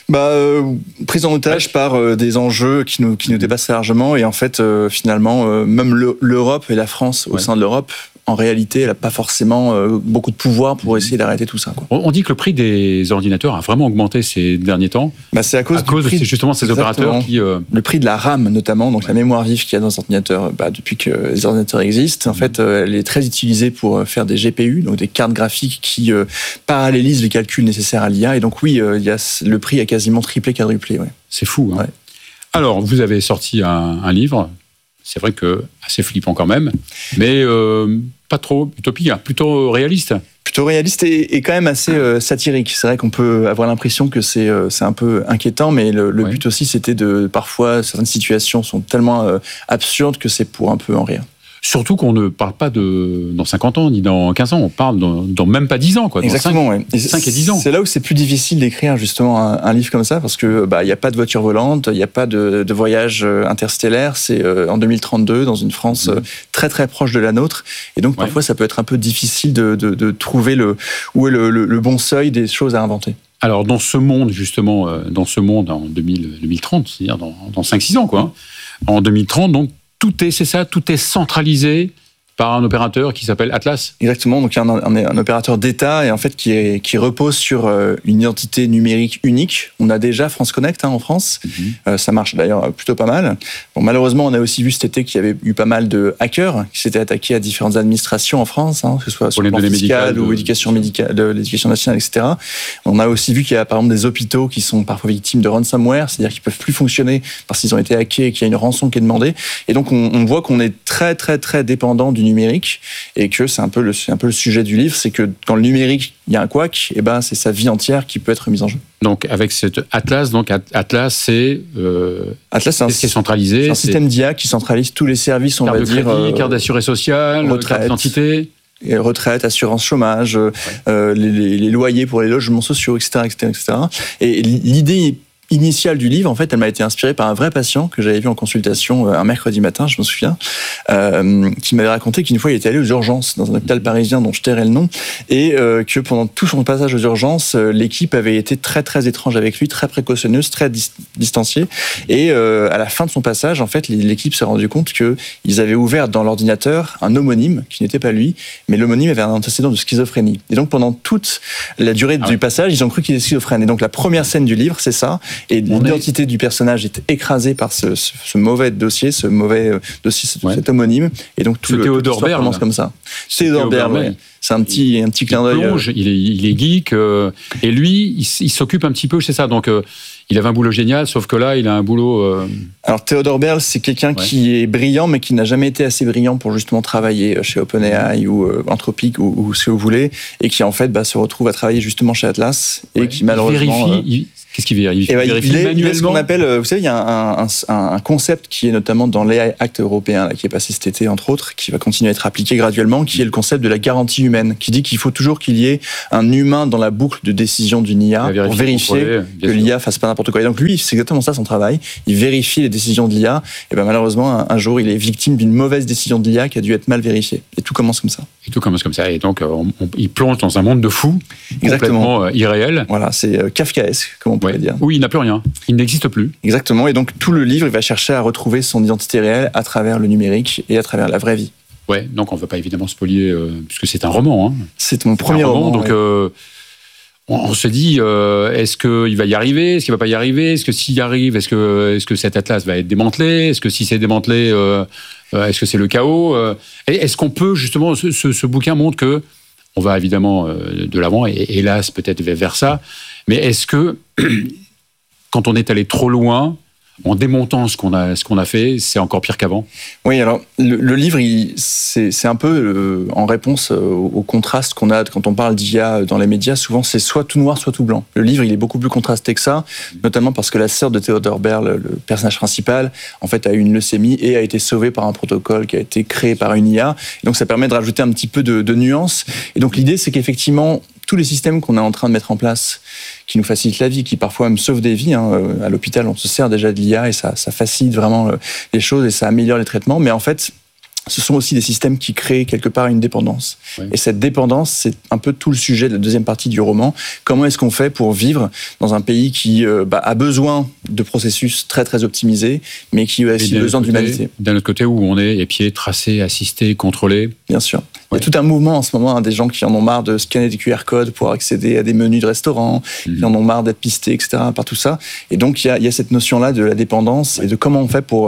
Prise en otage par des enjeux qui nous dépassent largement, et en fait finalement même l'Europe et la France au sein de l'Europe, en réalité, elle n'a pas forcément beaucoup de pouvoir pour essayer d'arrêter tout ça. On dit que le prix des ordinateurs a vraiment augmenté ces derniers temps. C'est à cause de justement ces opérateurs qui... Le prix de la RAM, notamment, donc la mémoire vive qu'il y a dans les ordinateurs, depuis que les ordinateurs existent, en fait, elle est très utilisée pour faire des GPU, donc des cartes graphiques qui parallélisent les calculs nécessaires à l'IA. Et donc oui, le prix a quasiment triplé, quadruplé. Ouais. C'est fou. Ouais. Alors, vous avez sorti un livre. C'est vrai que assez flippant quand même, mais pas trop utopique, plutôt réaliste. Plutôt réaliste et quand même assez satirique. C'est vrai qu'on peut avoir l'impression que c'est un peu inquiétant, mais le but aussi, c'était parfois, certaines situations sont tellement absurdes que c'est pour un peu en rire. Surtout qu'on ne parle pas dans 50 ans, ni dans 15 ans, on parle dans même pas 10 ans. Quoi, exactement, dans 5 et 10 ans. C'est là où c'est plus difficile d'écrire justement un livre comme ça, parce que il n'y a pas de voiture volante, il n'y a pas de voyage interstellaire, c'est en 2032, dans une France très très proche de la nôtre, et donc parfois ça peut être un peu difficile de trouver où est le bon seuil des choses à inventer. Alors dans ce monde justement, en 2030, c'est-à-dire dans 5-6 ans, quoi, en 2030, donc, tout est centralisé par un opérateur qui s'appelle Atlas. Exactement, donc il y a un opérateur d'État et en fait qui repose sur une identité numérique unique. On a déjà France Connect en France, ça marche d'ailleurs plutôt pas mal. Bon, malheureusement, on a aussi vu cet été qu'il y avait eu pas mal de hackers qui s'étaient attaqués à différentes administrations en France, que ce soit sur le plan fiscal ou l'éducation nationale, etc. On a aussi vu qu'il y a par exemple des hôpitaux qui sont parfois victimes de ransomware, c'est-à-dire qu'ils peuvent plus fonctionner parce qu'ils ont été hackés et qu'il y a une rançon qui est demandée. Et donc on voit qu'on est très très très dépendant du numérique, et que c'est un peu le sujet du livre, c'est que quand le numérique, il y a un couac, et c'est sa vie entière qui peut être mise en jeu. Donc avec cet Atlas, Atlas c'est ce qui est centralisé. C'est un système d'IA qui centralise tous les services, on va dire, carte d'assurance sociale, carte d'identité. Et retraite, assurance chômage, les loyers pour les logements sociaux, etc. Et l'idée initiale du livre, en fait, elle m'a été inspirée par un vrai patient que j'avais vu en consultation un mercredi matin, je me souviens, qui m'avait raconté qu'une fois il était allé aux urgences dans un hôpital parisien dont je tairai le nom, et que pendant tout son passage aux urgences, l'équipe avait été très très étrange avec lui, très précautionneuse, très distanciée, et à la fin de son passage, en fait, l'équipe s'est rendu compte qu'ils avaient ouvert dans l'ordinateur un homonyme qui n'était pas lui, mais l'homonyme avait un antécédent de schizophrénie. Et donc pendant toute la durée du passage, ils ont cru qu'il était schizophrène. Et donc la première scène du livre, c'est ça. Et l'identité du personnage est écrasée par ce mauvais dossier, cet homonyme. Et donc tout Théodore Berle commence comme ça. Théodore Berle, c'est un petit clin d'œil. Il est geek, et lui, il s'occupe un petit peu, c'est ça. Donc il avait un boulot génial, sauf que là, il a un boulot... Alors, Theodore Berl, c'est quelqu'un qui est brillant, mais qui n'a jamais été assez brillant pour justement travailler chez OpenAI ou Anthropic ou ce que vous voulez, et qui, en fait, se retrouve à travailler justement chez Atlas, et qui, malheureusement... Qu'est-ce qu'il vérifie? Il est ce qu'on appelle, vous savez, il y a un concept qui est notamment dans l'AI Act européen, là, qui est passé cet été, entre autres, qui va continuer à être appliqué graduellement, qui est le concept de la garantie humaine, qui dit qu'il faut toujours qu'il y ait un humain dans la boucle de décision d'une IA pour vérifier que l'IA fasse pas n'importe quoi. Et donc lui, c'est exactement ça son travail. Il vérifie les décisions de l'IA. Et malheureusement, un jour, il est victime d'une mauvaise décision de l'IA qui a dû être mal vérifiée. Et tout commence comme ça. Et donc, il plonge dans un monde de fous, complètement irréel. Voilà, c'est kafkaesque, comme on pourrait dire. Oui, il n'a plus rien. Il n'existe plus. Exactement. Et donc, tout le livre, il va chercher à retrouver son identité réelle à travers le numérique et à travers la vraie vie. Ouais, donc on ne veut pas évidemment spoiler, puisque c'est un roman. C'est mon premier roman. Donc, on se dit, est-ce qu'il va y arriver? Est-ce qu'il ne va pas y arriver? Est-ce que s'il y arrive, est-ce que cet atlas va être démantelé? Est-ce que si c'est démantelé, est-ce que c'est le chaos? Est-ce qu'on peut, justement, ce bouquin montre que on va évidemment de l'avant, et hélas, peut-être vers ça, mais est-ce que, quand on est allé trop loin, en démontant ce qu'on a fait, c'est encore pire qu'avant? Oui, alors le livre, c'est un peu en réponse au contraste qu'on a quand on parle d'IA dans les médias. Souvent, c'est soit tout noir, soit tout blanc. Le livre, il est beaucoup plus contrasté que ça, notamment parce que la sœur de Theodore Berl, le personnage principal, en fait, a eu une leucémie et a été sauvée par un protocole qui a été créé par une IA. Et donc, ça permet de rajouter un petit peu de nuance. Et donc, l'idée, c'est qu'effectivement, tous les systèmes qu'on est en train de mettre en place, qui nous facilitent la vie, qui parfois même sauvent des vies. À l'hôpital, on se sert déjà de l'IA et ça facilite vraiment les choses et ça améliore les traitements. Mais en fait, ce sont aussi des systèmes qui créent quelque part une dépendance. Oui. Et cette dépendance, c'est un peu tout le sujet de la deuxième partie du roman. Comment est-ce qu'on fait pour vivre dans un pays qui a besoin de processus très très optimisés, mais qui a aussi besoin d'humanité. D'un autre côté, où on est épié, tracé, assisté, contrôlé. Bien sûr. Il y a tout un mouvement en ce moment, des gens qui en ont marre de scanner des QR codes pour accéder à des menus de restaurants, qui en ont marre d'être pistés, etc., par tout ça. Et donc, il y a cette notion-là de la dépendance et de comment on fait pour...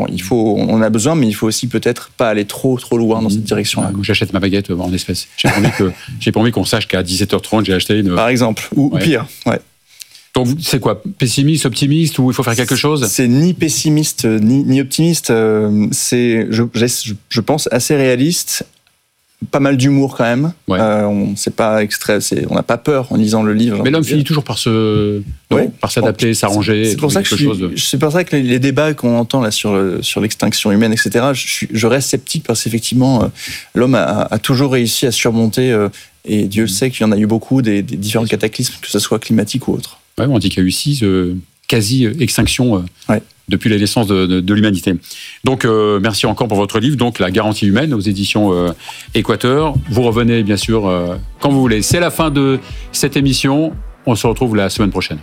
on a besoin, mais il faut aussi peut-être pas aller trop loin dans cette direction-là. Moi, j'achète ma baguette en espèces. J'ai pas envie qu'on sache qu'à 17h30, j'ai acheté une... Par exemple, ou pire, ouais. Donc, c'est quoi? Pessimiste, optimiste, ou il faut faire quelque chose? C'est ni pessimiste, ni optimiste. C'est, je pense, assez réaliste. Pas mal d'humour quand même. Ouais. C'est pas extrait, on n'a pas peur en lisant le livre. Mais l'homme finit toujours par s'adapter, s'arranger. C'est pour ça que les débats qu'on entend là sur l'extinction humaine, etc. Je reste sceptique parce qu'effectivement, l'homme a toujours réussi à surmonter. Et Dieu sait qu'il y en a eu beaucoup des différents cataclysmes, que ce soit climatique ou autre. Ouais, on dit qu'il y a eu 6 quasi-extinctions depuis la naissance de l'humanité. Donc, merci encore pour votre livre, donc La garantie humaine, aux éditions Équateur. Vous revenez, bien sûr, quand vous voulez. C'est la fin de cette émission. On se retrouve la semaine prochaine.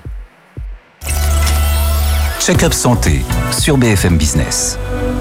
Check-up santé sur BFM Business.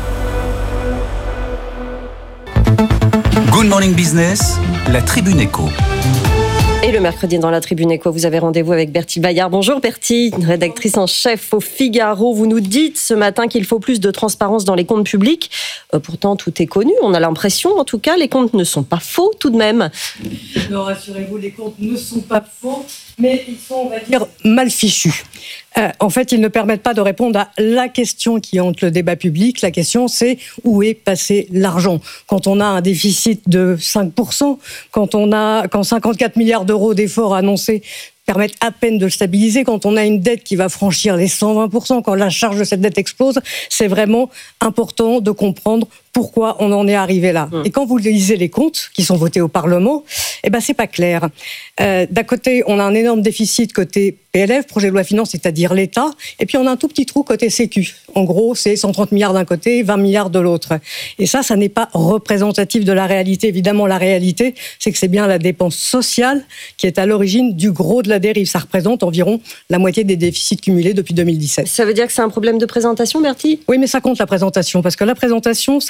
Good Morning Business, la Tribune Éco. Et le mercredi, dans la Tribune Éco, vous avez rendez-vous avec Bertie Bayard. Bonjour Bertie, rédactrice en chef au Figaro. Vous nous dites ce matin qu'il faut plus de transparence dans les comptes publics. Pourtant, tout est connu. On a l'impression, en tout cas, les comptes ne sont pas faux tout de même. Non, rassurez-vous, les comptes ne sont pas faux, mais ils sont, on va dire, mal fichus. En fait, ils ne permettent pas de répondre à la question qui hante le débat public. La question, c'est où est passé l'argent? Quand on a un déficit de 5%, quand 54 milliards d'euros d'efforts annoncés permettent à peine de le stabiliser, quand on a une dette qui va franchir les 120%, quand la charge de cette dette explose, c'est vraiment important de comprendre pourquoi on en est arrivé là. Et quand vous lisez les comptes qui sont votés au Parlement, c'est pas clair. D'un côté, on a un énorme déficit côté PLF, projet de loi finances, c'est-à-dire l'État, et puis on a un tout petit trou côté Sécu. En gros, c'est 130 milliards d'un côté, 20 milliards de l'autre. Et ça n'est pas représentatif de la réalité. Évidemment, la réalité, c'est que c'est bien la dépense sociale qui est à l'origine du gros de la dérive. Ça représente environ la moitié des déficits cumulés depuis 2017. Ça veut dire que c'est un problème de présentation, Bertie? Oui, mais ça compte la présentation, parce que la présentation, ça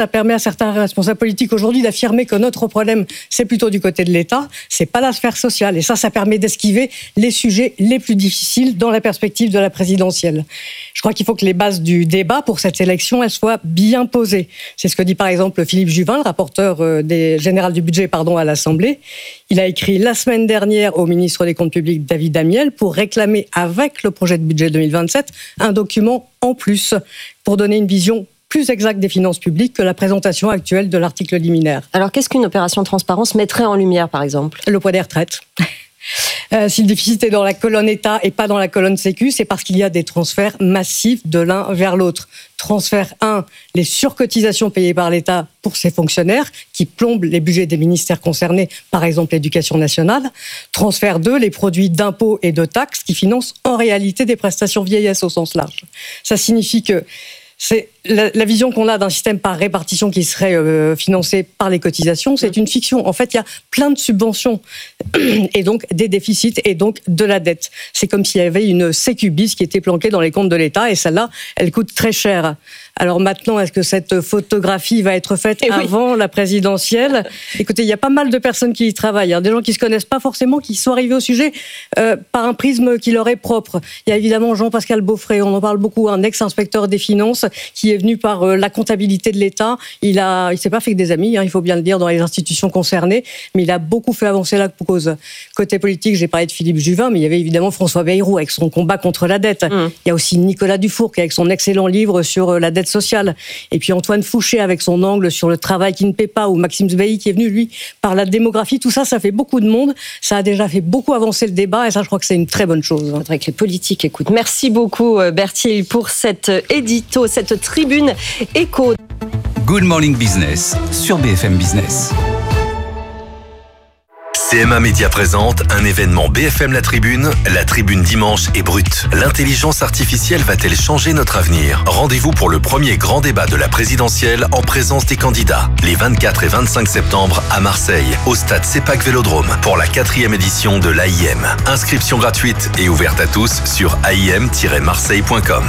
permet à certains responsables politiques aujourd'hui d'affirmer que notre problème, c'est plutôt du côté de l'État, c'est pas la sphère sociale. Et ça permet d'esquiver les sujets les plus difficiles dans la perspective de la présidentielle. Je crois qu'il faut que les bases du débat pour cette élection, elles soient bien posées. C'est ce que dit par exemple Philippe Juvin, le rapporteur général du budget, à l'Assemblée. Il a écrit la semaine dernière au ministre des Comptes publics, David Amiel, pour réclamer avec le projet de budget 2027 un document en plus pour donner une vision plus exacte des finances publiques que la présentation actuelle de l'article liminaire. Alors qu'est-ce qu'une opération de transparence mettrait en lumière, par exemple ? Le poids des retraites. Si le déficit est dans la colonne État et pas dans la colonne Sécu, c'est parce qu'il y a des transferts massifs de l'un vers l'autre. Transfert 1, les surcotisations payées par l'État pour ses fonctionnaires, qui plombent les budgets des ministères concernés, par exemple l'Éducation nationale. Transfert 2, les produits d'impôts et de taxes qui financent en réalité des prestations vieillesse au sens large. Ça signifie que c'est la vision qu'on a d'un système par répartition qui serait financé par les cotisations, c'est une fiction. En fait, il y a plein de subventions et donc des déficits et donc de la dette. C'est comme s'il y avait une sécu bis qui était planquée dans les comptes de l'État et celle-là, elle coûte très cher. Alors maintenant, est-ce que cette photographie va être faite avant la présidentielle ? Écoutez, il y a pas mal de personnes qui y travaillent, des gens qui se connaissent pas forcément, qui sont arrivés au sujet par un prisme qui leur est propre. Il y a évidemment Jean-Pascal Beaufret, on en parle beaucoup, un ex-inspecteur des finances qui est venu par la comptabilité de l'État. Il s'est pas fait que des amis, il faut bien le dire, dans les institutions concernées, mais il a beaucoup fait avancer la cause. Côté politique, j'ai parlé de Philippe Juvin, mais il y avait évidemment François Bayrou avec son combat contre la dette. Il y a aussi Nicolas Dufourcq avec son excellent livre sur la dette sociale. Et puis Antoine Fouché avec son angle sur le travail qui ne paie pas, ou Maxime Zveï qui est venu, lui, par la démographie. Tout ça, ça fait beaucoup de monde. Ça a déjà fait beaucoup avancer le débat et ça, je crois que c'est une très bonne chose. Il faudrait que les politiques écoutent. Merci beaucoup, Berthier, pour cet édito, cette tribune écho. Good Morning Business sur BFM Business. CMA Média présente un événement BFM La Tribune dimanche est brute. L'intelligence artificielle va-t-elle changer notre avenir ? Rendez-vous pour le premier grand débat de la présidentielle en présence des candidats, les 24 et 25 septembre à Marseille, au stade CEPAC Vélodrome, pour la 4e édition de l'AIM. Inscription gratuite et ouverte à tous sur aim-marseille.com.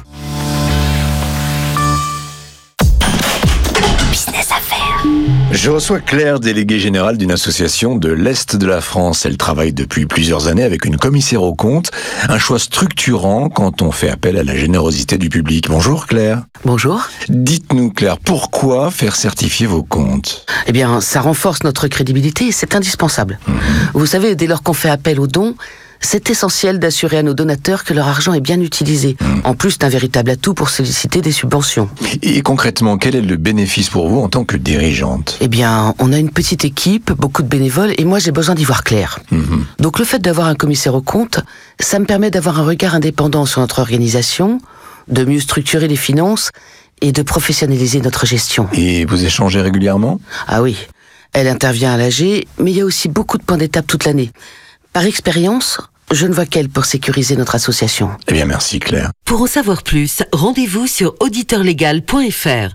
Je reçois Claire, déléguée générale d'une association de l'Est de la France. Elle travaille depuis plusieurs années avec une commissaire aux comptes, un choix structurant quand on fait appel à la générosité du public. Bonjour Claire. Bonjour. Dites-nous Claire, pourquoi faire certifier vos comptes ? Eh bien, ça renforce notre crédibilité et c'est indispensable. Vous savez, dès lors qu'on fait appel aux dons, c'est essentiel d'assurer à nos donateurs que leur argent est bien utilisé, en plus d'un véritable atout pour solliciter des subventions. Et concrètement, quel est le bénéfice pour vous en tant que dirigeante ? Eh bien, on a une petite équipe, beaucoup de bénévoles, et moi j'ai besoin d'y voir clair. Donc le fait d'avoir un commissaire aux comptes, ça me permet d'avoir un regard indépendant sur notre organisation, de mieux structurer les finances et de professionnaliser notre gestion. Et vous échangez régulièrement ? Ah oui, elle intervient à l'AG, mais il y a aussi beaucoup de points d'étape toute l'année. Par expérience, je ne vois qu'elle pour sécuriser notre association. Eh bien, merci Claire. Pour en savoir plus, rendez-vous sur auditeurlegal.fr.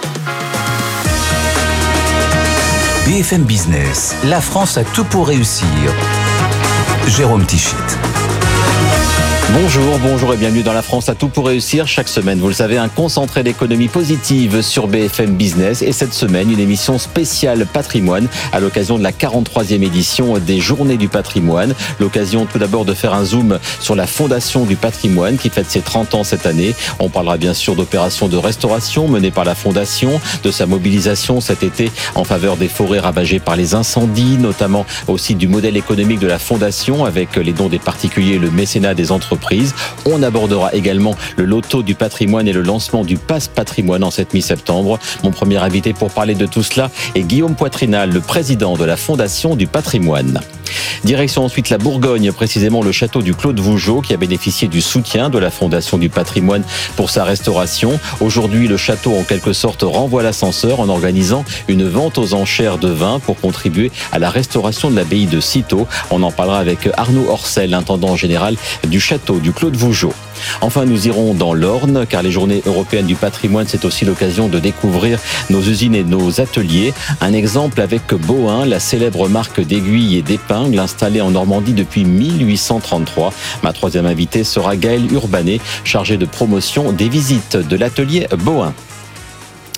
BFM Business, la France a tout pour réussir. Jérôme Tichit. Bonjour et bienvenue dans La France a tout pour réussir. Chaque semaine, vous le savez, un concentré d'économie positive sur BFM Business. Et cette semaine, une émission spéciale patrimoine à l'occasion de la 43e édition des Journées du patrimoine. L'occasion tout d'abord de faire un zoom sur la Fondation du patrimoine qui fête ses 30 ans cette année. On parlera bien sûr d'opérations de restauration menées par la Fondation, de sa mobilisation cet été en faveur des forêts ravagées par les incendies, notamment aussi du modèle économique de la Fondation avec les dons des particuliers et le mécénat des entreprises. On abordera également le loto du patrimoine et le lancement du Pass Patrimoine en cette mi-septembre. Mon premier invité pour parler de tout cela est Guillaume Poitrinal, le président de la Fondation du patrimoine. Direction ensuite la Bourgogne, précisément le château du Clos de Vougeot qui a bénéficié du soutien de la Fondation du patrimoine pour sa restauration. Aujourd'hui, le château en quelque sorte renvoie l'ascenseur en organisant une vente aux enchères de vin pour contribuer à la restauration de l'abbaye de Cîteaux. On en parlera avec Arnaud Orcel, intendant général du château du Clos de Vougeot. Enfin, nous irons dans l'Orne, car les Journées européennes du patrimoine, c'est aussi l'occasion de découvrir nos usines et nos ateliers. Un exemple avec Bohain, la célèbre marque d'aiguilles et d'épingles installée en Normandie depuis 1833. Ma troisième invitée sera Gaëlle Urbanet, chargée de promotion des visites de l'atelier Bohain.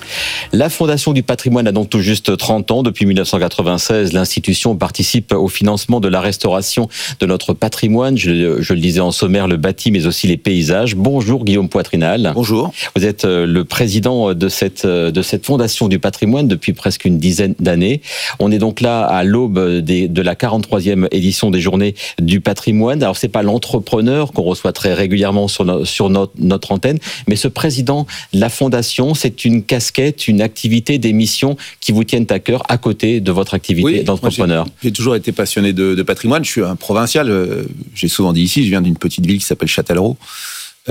La Fondation du patrimoine a donc tout juste 30 ans. Depuis 1996, l'institution participe au financement de la restauration de notre patrimoine. Je le disais en sommaire, le bâti, mais aussi les paysages. Bonjour Guillaume Poitrinal. Bonjour. Vous êtes le président de cette Fondation du patrimoine depuis presque une dizaine d'années. On est donc là à l'aube de la 43e édition des Journées du patrimoine. Alors c'est pas l'entrepreneur qu'on reçoit très régulièrement sur notre antenne, mais ce président de la Fondation, c'est une casquette, une activité, des missions qui vous tiennent à cœur à côté de votre activité d'entrepreneur. J'ai toujours été passionné de patrimoine. Je suis un provincial. J'ai souvent dit ici, je viens d'une petite ville qui s'appelle Châtellerault. Qui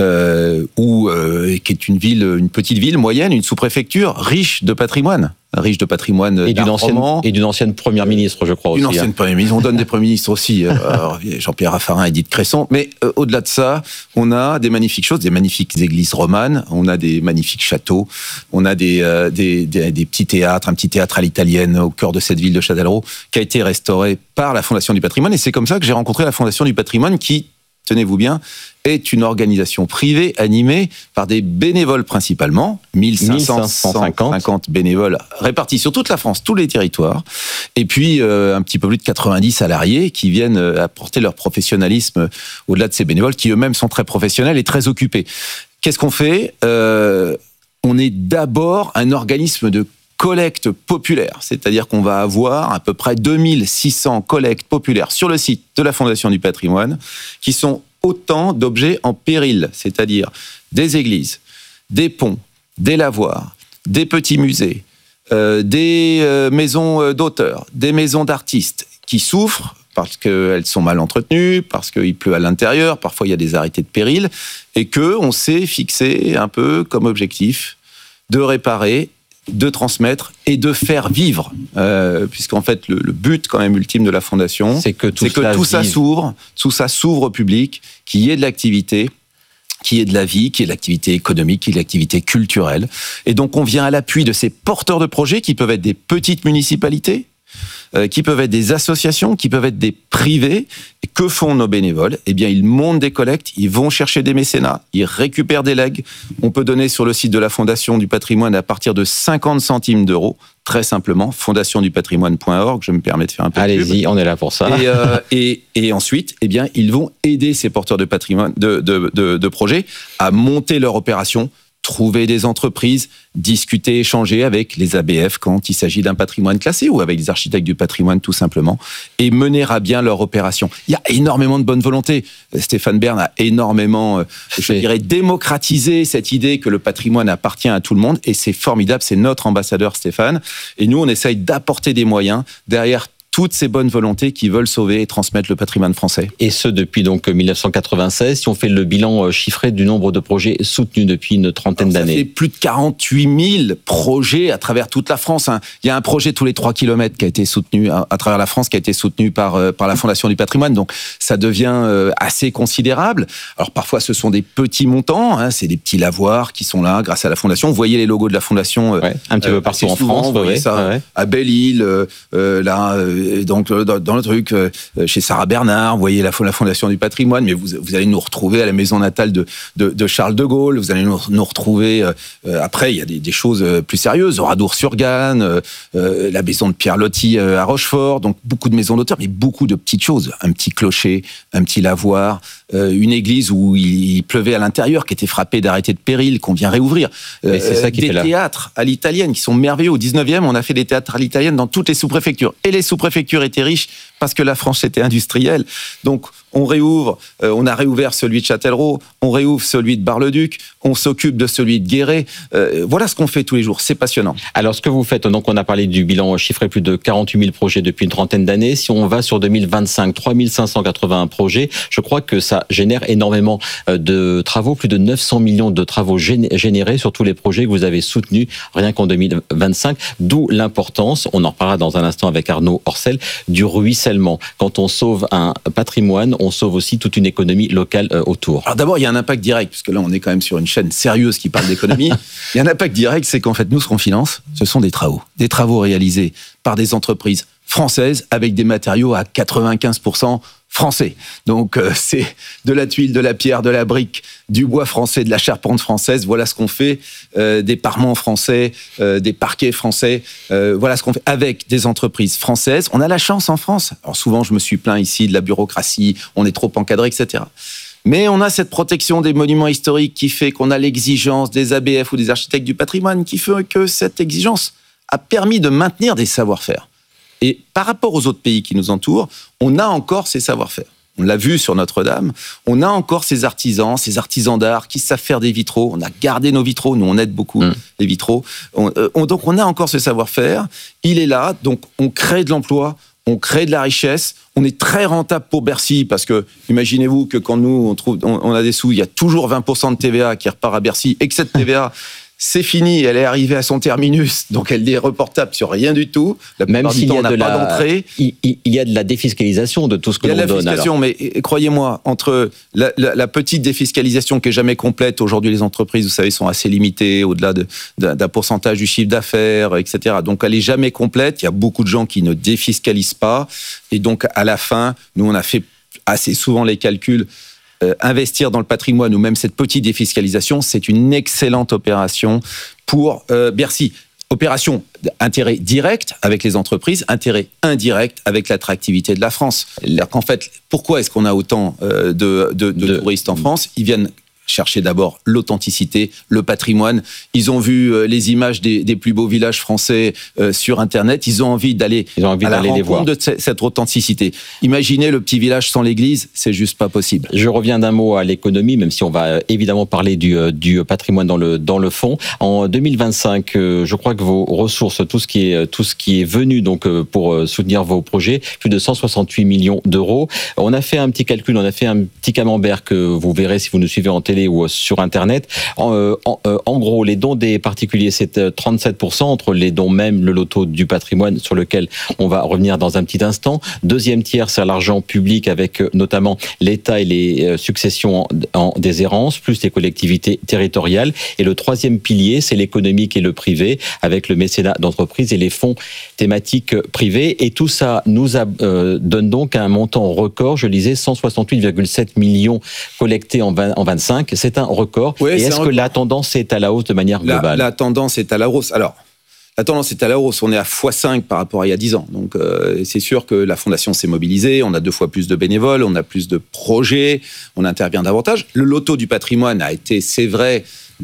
est une petite ville moyenne, une sous-préfecture riche de patrimoine et d'une ancienne première ministre, je crois aussi. Une ancienne première ministre. On donne des premiers ministres aussi. Jean-Pierre Raffarin, Édith Cresson. Mais au-delà de ça, on a des magnifiques choses, des magnifiques églises romanes. On a des magnifiques châteaux. On a des petits théâtres, un petit théâtre à l'italienne au cœur de cette ville de Châtellerault qui a été restauré par la Fondation du patrimoine. Et c'est comme ça que j'ai rencontré la Fondation du patrimoine qui, tenez-vous bien, est une organisation privée animée par des bénévoles principalement, 1550 bénévoles répartis sur toute la France, tous les territoires, et puis un petit peu plus de 90 salariés qui viennent apporter leur professionnalisme au-delà de ces bénévoles qui eux-mêmes sont très professionnels et très occupés. Qu'est-ce qu'on fait ? On est d'abord un organisme de collecte populaire, c'est-à-dire qu'on va avoir à peu près 2600 collectes populaires sur le site de la Fondation du patrimoine qui sont autant d'objets en péril, c'est-à-dire des églises, des ponts, des lavoirs, des petits musées, des maisons d'auteurs, des maisons d'artistes qui souffrent parce qu'elles sont mal entretenues, parce qu'il pleut à l'intérieur, parfois il y a des arrêtés de péril, et qu'on s'est fixé un peu comme objectif de réparer, de transmettre et de faire vivre, puisqu'en fait le but quand même ultime de la Fondation, c'est que tout ça s'ouvre au public, qu'il y ait de l'activité, qu'il y ait de la vie, qu'il y ait de l'activité économique, qu'il y ait de l'activité culturelle. Et donc on vient à l'appui de ces porteurs de projets qui peuvent être des petites municipalités, qui peuvent être des associations, qui peuvent être des privés. Et que font nos bénévoles ? Eh bien, ils montent des collectes, ils vont chercher des mécénats, ils récupèrent des legs. On peut donner sur le site de la Fondation du patrimoine à partir de 50 centimes d'euros, très simplement, fondationdupatrimoine.org, je me permets de faire un peu de pub. Allez-y, on est là pour ça. Et ensuite, eh bien, ils vont aider ces porteurs de patrimoine, de projets à monter leur opération, trouver des entreprises, discuter, échanger avec les ABF quand il s'agit d'un patrimoine classé ou avec les architectes du patrimoine tout simplement, et mener à bien leur opération. Il y a énormément de bonne volonté. Stéphane Bern a énormément, je dirais, démocratisé cette idée que le patrimoine appartient à tout le monde, et c'est formidable, c'est notre ambassadeur Stéphane, et nous on essaye d'apporter des moyens derrière toutes ces bonnes volontés qui veulent sauver et transmettre le patrimoine français. Et ce, depuis donc 1996, si on fait le bilan chiffré du nombre de projets soutenus depuis une trentaine d'années. Ça fait plus de 48 000 projets à travers toute la France. Il y a un projet tous les 3 kilomètres qui a été soutenu à travers la France, qui a été soutenu par la Fondation du patrimoine. Donc ça devient assez considérable. Alors parfois ce sont des petits montants, c'est des petits lavoirs qui sont là grâce à la Fondation. Vous voyez les logos de la Fondation un petit peu partout en France. Vous voyez ça à Belle-Île, là... Donc dans le truc chez Sarah Bernard, vous voyez la Fondation du patrimoine, mais vous allez nous retrouver à la maison natale de Charles de Gaulle, vous allez nous retrouver après il y a des choses plus sérieuses, Oradour-sur-Glane, la maison de Pierre Loti à Rochefort, donc beaucoup de maisons d'auteurs, mais beaucoup de petites choses, un petit clocher, un petit lavoir, une église où il pleuvait à l'intérieur, qui était frappée d'arrêtés de péril, qu'on vient réouvrir, c'est ça qui des théâtres à l'italienne qui sont merveilleux. Au 19e, on a fait des théâtres à l'italienne dans toutes les sous-préfectures, et les sous-préfectures étaient riches parce que la France était industrielle. Donc on réouvre, on a réouvert celui de Châtellerault, on réouvre celui de Bar-le-Duc, on s'occupe de celui de Guéret. Voilà ce qu'on fait tous les jours, c'est passionnant. Alors ce que vous faites, donc on a parlé du bilan chiffré, plus de 48 000 projets depuis une trentaine d'années. Si on va sur 2025, 3 581 projets, je crois que ça génère énormément de travaux, plus de 900 millions de travaux générés sur tous les projets que vous avez soutenus rien qu'en 2025, d'où l'importance, on en reparlera dans un instant avec Arnaud Orcel, du ruissellement. Quand on sauve un patrimoine, on sauve aussi toute une économie locale autour. Alors d'abord, il y a un impact direct, puisque là, on est quand même sur une chaîne sérieuse qui parle d'économie. Il y a un impact direct, c'est qu'en fait, nous, ce qu'on finance, ce sont des travaux réalisés par des entreprises françaises avec des matériaux à 95% français. Donc c'est de la tuile, de la pierre, de la brique, du bois français, de la charpente française. Voilà ce qu'on fait, des parements français, des parquets français. Voilà ce qu'on fait avec des entreprises françaises. On a la chance en France. Alors souvent je me suis plaint ici de la bureaucratie, on est trop encadré, etc. Mais on a cette protection des monuments historiques qui fait qu'on a l'exigence des ABF ou des architectes du patrimoine qui fait que cette exigence a permis de maintenir des savoir-faire. Et par rapport aux autres pays qui nous entourent, on a encore ces savoir-faire. On l'a vu sur Notre-Dame, on a encore ces artisans d'art qui savent faire des vitraux. On a gardé nos vitraux, nous on aide beaucoup les vitraux. Donc on a encore ce savoir-faire, il est là, donc on crée de l'emploi, on crée de la richesse, on est très rentable pour Bercy parce que imaginez-vous que quand nous on a des sous, il y a toujours 20% de TVA qui repart à Bercy et que cette TVA c'est fini, elle est arrivée à son terminus, donc elle est reportable sur rien du tout. Même s'il y a de pas d'entrée. Il y a de la défiscalisation de tout ce que l'on donne. Il y a de la défiscalisation, mais croyez-moi, entre la petite défiscalisation qui est jamais complète, aujourd'hui les entreprises, vous savez, sont assez limitées, au-delà d'un pourcentage du chiffre d'affaires, etc. Donc elle est jamais complète, il y a beaucoup de gens qui ne défiscalisent pas, et donc à la fin, nous on a fait assez souvent les calculs. Investir dans le patrimoine ou même cette petite défiscalisation, c'est une excellente opération pour Bercy. Opération intérêt direct avec les entreprises, intérêt indirect avec l'attractivité de la France. En fait, pourquoi est-ce qu'on a autant de touristes en France ? Ils viennent chercher d'abord l'authenticité, le patrimoine. Ils ont vu les images des plus beaux villages français sur Internet. Ils ont envie d'aller à la rencontre de cette authenticité. Imaginez le petit village sans l'église, c'est juste pas possible. Je reviens d'un mot à l'économie, même si on va évidemment parler du patrimoine dans le fond. En 2025, je crois que vos ressources, tout ce qui est venu donc pour soutenir vos projets, plus de 168 millions d'euros. On a fait un petit calcul, on a fait un petit camembert que vous verrez si vous nous suivez en télé ou sur Internet. En gros, les dons des particuliers, c'est 37%, entre les dons même, le loto du patrimoine, sur lequel on va revenir dans un petit instant. Deuxième tiers, c'est l'argent public, avec notamment l'État et les successions en déshérence, plus les collectivités territoriales. Et le troisième pilier, c'est l'économique et le privé, avec le mécénat d'entreprise et les fonds thématiques privés. Et tout ça nous donne donc un montant record, je lisais 168,7 millions collectés en 25. C'est un record. Oui, et est-ce que la tendance est à la hausse de manière globale ? La tendance est à la hausse. Alors, la tendance est à la hausse. On est à x5 par rapport à il y a 10 ans. Donc, c'est sûr que la Fondation s'est mobilisée. On a 2 fois plus de bénévoles. On a plus de projets. On intervient davantage. Le loto du patrimoine a été, c'est vrai,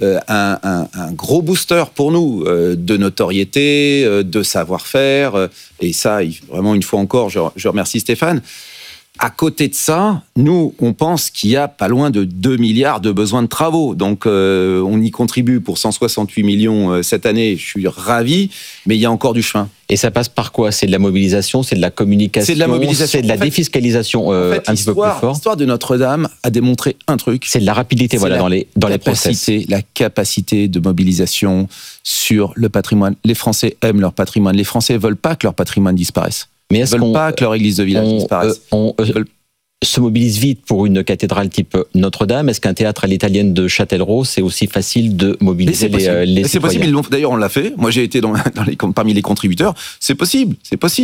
un gros booster pour nous de notoriété, de savoir-faire. Et ça, vraiment, une fois encore, je remercie Stéphane. À côté de ça, nous, on pense qu'il y a pas loin de 2 milliards de besoins de travaux. Donc, on y contribue pour 168 millions cette année. Je suis ravi, mais il y a encore du chemin. Et ça passe par quoi ? C'est de la mobilisation, c'est de la communication, c'est de la mobilisation, c'est de la défiscalisation un petit peu plus fort. L'histoire de Notre-Dame a démontré un truc. C'est de la rapidité, dans les process. La capacité de mobilisation sur le patrimoine. Les Français aiment leur patrimoine. Les Français veulent pas que leur patrimoine disparaisse. Mais ils ne veulent pas que leur église de village disparaisse. Se mobilise vite pour une cathédrale type Notre-Dame. Est-ce qu'un théâtre à l'italienne de Châtellerault, c'est aussi facile de mobiliser les citoyens ? C'est possible. D'ailleurs, on l'a fait. Moi, j'ai été parmi les contributeurs. C'est possible.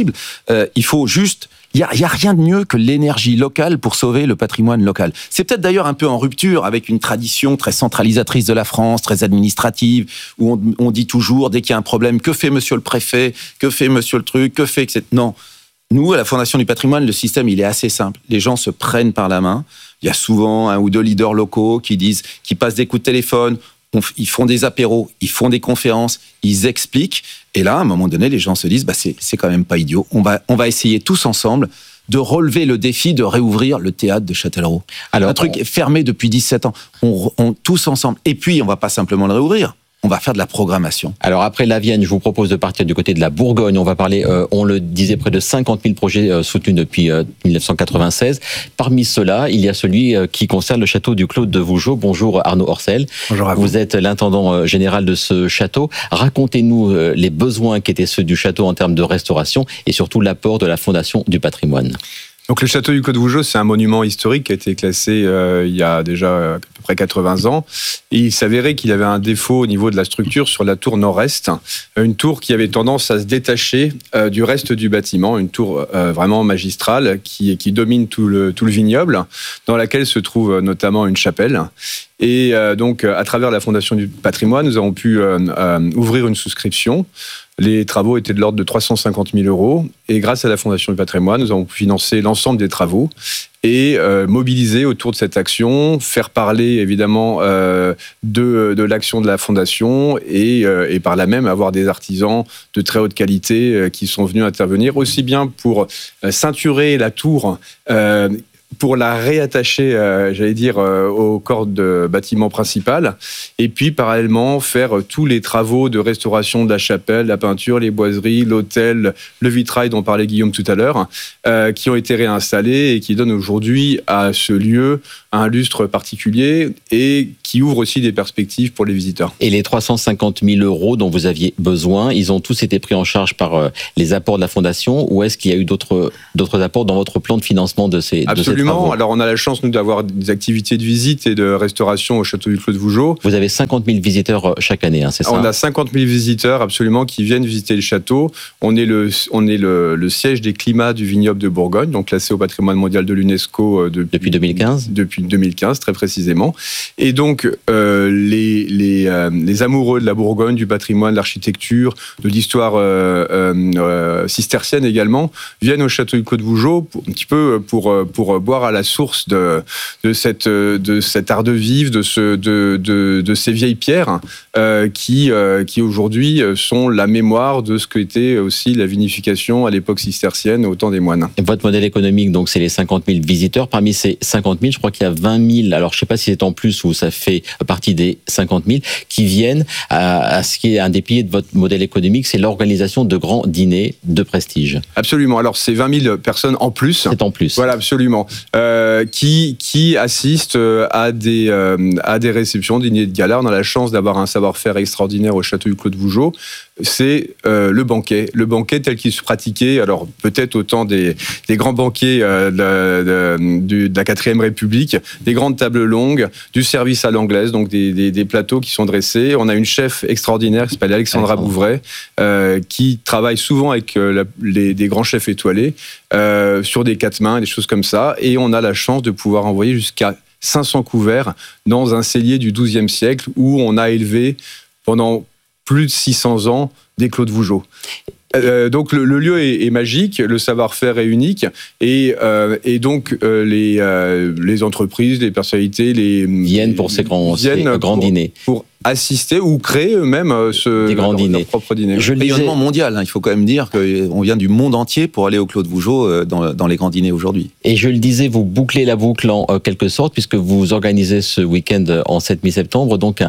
Il faut juste... Il n'y a rien de mieux que l'énergie locale pour sauver le patrimoine local. C'est peut-être d'ailleurs un peu en rupture avec une tradition très centralisatrice de la France, très administrative, où on dit toujours, dès qu'il y a un problème, que fait monsieur le préfet, que fait monsieur le truc, que fait... etc. Non. Nous, à la Fondation du patrimoine, le système, il est assez simple. Les gens se prennent par la main. Il y a souvent 1 ou 2 leaders locaux qui passent des coups de téléphone, ils font des apéros, ils font des conférences, ils expliquent. Et là, à un moment donné, les gens se disent, c'est quand même pas idiot. On va essayer tous ensemble de relever le défi de réouvrir le théâtre de Châtellerault. Alors, un truc fermé depuis 17 ans. On tous ensemble. Et puis, on va pas simplement le réouvrir. On va faire de la programmation. Alors après la Vienne, je vous propose de partir du côté de la Bourgogne. On va parler, on le disait, près de 50 000 projets soutenus depuis 1996. Parmi ceux-là, il y a celui qui concerne le château du Clos de Vougeot. Bonjour Arnaud Orcel. Bonjour à vous. Vous êtes l'intendant général de ce château. Racontez-nous les besoins qui étaient ceux du château en termes de restauration et surtout l'apport de la Fondation du patrimoine. Donc le château du Clos de Vougeot, c'est un monument historique qui a été classé il y a déjà à peu près 80 ans. Et il s'avérait qu'il avait un défaut au niveau de la structure sur la tour nord-est, une tour qui avait tendance à se détacher du reste du bâtiment, une tour vraiment magistrale qui domine tout le vignoble, dans laquelle se trouve notamment une chapelle. Et donc, à travers la Fondation du patrimoine, nous avons pu ouvrir une souscription. Les travaux étaient de l'ordre de 350 000 €. Et grâce à la Fondation du patrimoine, nous avons pu financer l'ensemble des travaux et mobiliser autour de cette action, faire parler évidemment de l'action de la Fondation et par là même avoir des artisans de très haute qualité qui sont venus intervenir, aussi bien pour ceinturer la tour, pour la réattacher, au corps de bâtiment principal, et puis parallèlement faire tous les travaux de restauration de la chapelle, la peinture, les boiseries, l'autel, le vitrail dont parlait Guillaume tout à l'heure, qui ont été réinstallés et qui donnent aujourd'hui à ce lieu un lustre particulier et qui ouvre aussi des perspectives pour les visiteurs. Et les 350 000 € dont vous aviez besoin, ils ont tous été pris en charge par les apports de la Fondation, ou est-ce qu'il y a eu d'autres apports dans votre plan de financement de ces Absolument. travaux? Alors on a la chance, nous, d'avoir des activités de visite et de restauration au château du Clos de Vougeot. Vous avez 50 000 visiteurs chaque année, c'est ça? On a 50 000 visiteurs, absolument, qui viennent visiter le château. On est le siège des climats du vignoble de Bourgogne, donc classé au patrimoine mondial de l'UNESCO depuis 2015. Depuis 2015, très précisément. Et donc, les amoureux de la Bourgogne, du patrimoine, de l'architecture, de l'histoire cistercienne également, viennent au château du Clos de Vougeot un petit peu pour boire à la source de cet art de vivre, de ces vieilles pierres qui aujourd'hui sont la mémoire de ce qu'était aussi la vinification à l'époque cistercienne au temps des moines. Et votre modèle économique, donc, c'est les 50 000 visiteurs. Parmi ces 50 000, je crois qu'il y a 20 000, alors je ne sais pas si c'est en plus ou ça fait partie des 50 000, qui viennent à ce qui est un des piliers de votre modèle économique, c'est l'organisation de grands dîners de prestige. Absolument. Alors, c'est 20 000 personnes en plus. C'est en plus. Voilà, absolument. Qui assistent à des réceptions, dîners de gala. On a la chance d'avoir un savoir-faire extraordinaire au château du Clos de Vougeot. C'est le banquet tel qu'il se pratiquait, alors peut-être au temps des grands banquets de la 4e République, des grandes tables longues, du service à l'anglaise, donc des plateaux qui sont dressés. On a une chef extraordinaire qui s'appelle Alexandra Bouvray, qui travaille souvent avec des grands chefs étoilés sur des 4 mains, des choses comme ça, et on a la chance de pouvoir envoyer jusqu'à 500 couverts dans un cellier du XIIe siècle où on a élevé pendant plus de 600 ans des Clos de Vougeot. Donc le lieu est magique, le savoir-faire est unique, et donc les entreprises, les personnalités, viennent pour ces grands dîners. Pour assister ou créer eux-mêmes leur propre dîner. Rayonnement mondial, il faut quand même dire qu'on vient du monde entier pour aller au Clos de Vougeot dans les grands dîners aujourd'hui. Et je le disais, vous bouclez la boucle en quelque sorte, puisque vous organisez ce week-end en cette mi-septembre, donc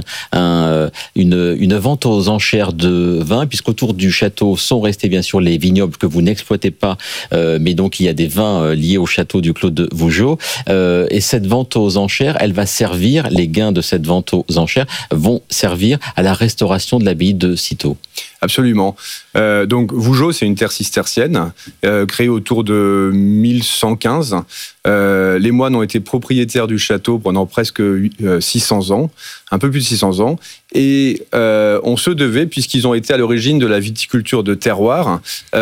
une vente aux enchères de vin, puisqu'autour du château sont restés bien sûr les vignobles que vous n'exploitez pas, mais donc il y a des vins liés au château du Clos de Vougeot. Et cette vente aux enchères, elle va servir, les gains de cette vente aux enchères vont servir à la restauration de l'abbaye de Cîteaux. Absolument. Donc Vougeot, c'est une terre cistercienne créée autour de 1115. Les moines ont été propriétaires du château pendant presque 600 ans, un peu plus de 600 ans, et on se devait, puisqu'ils ont été à l'origine de la viticulture de terroir,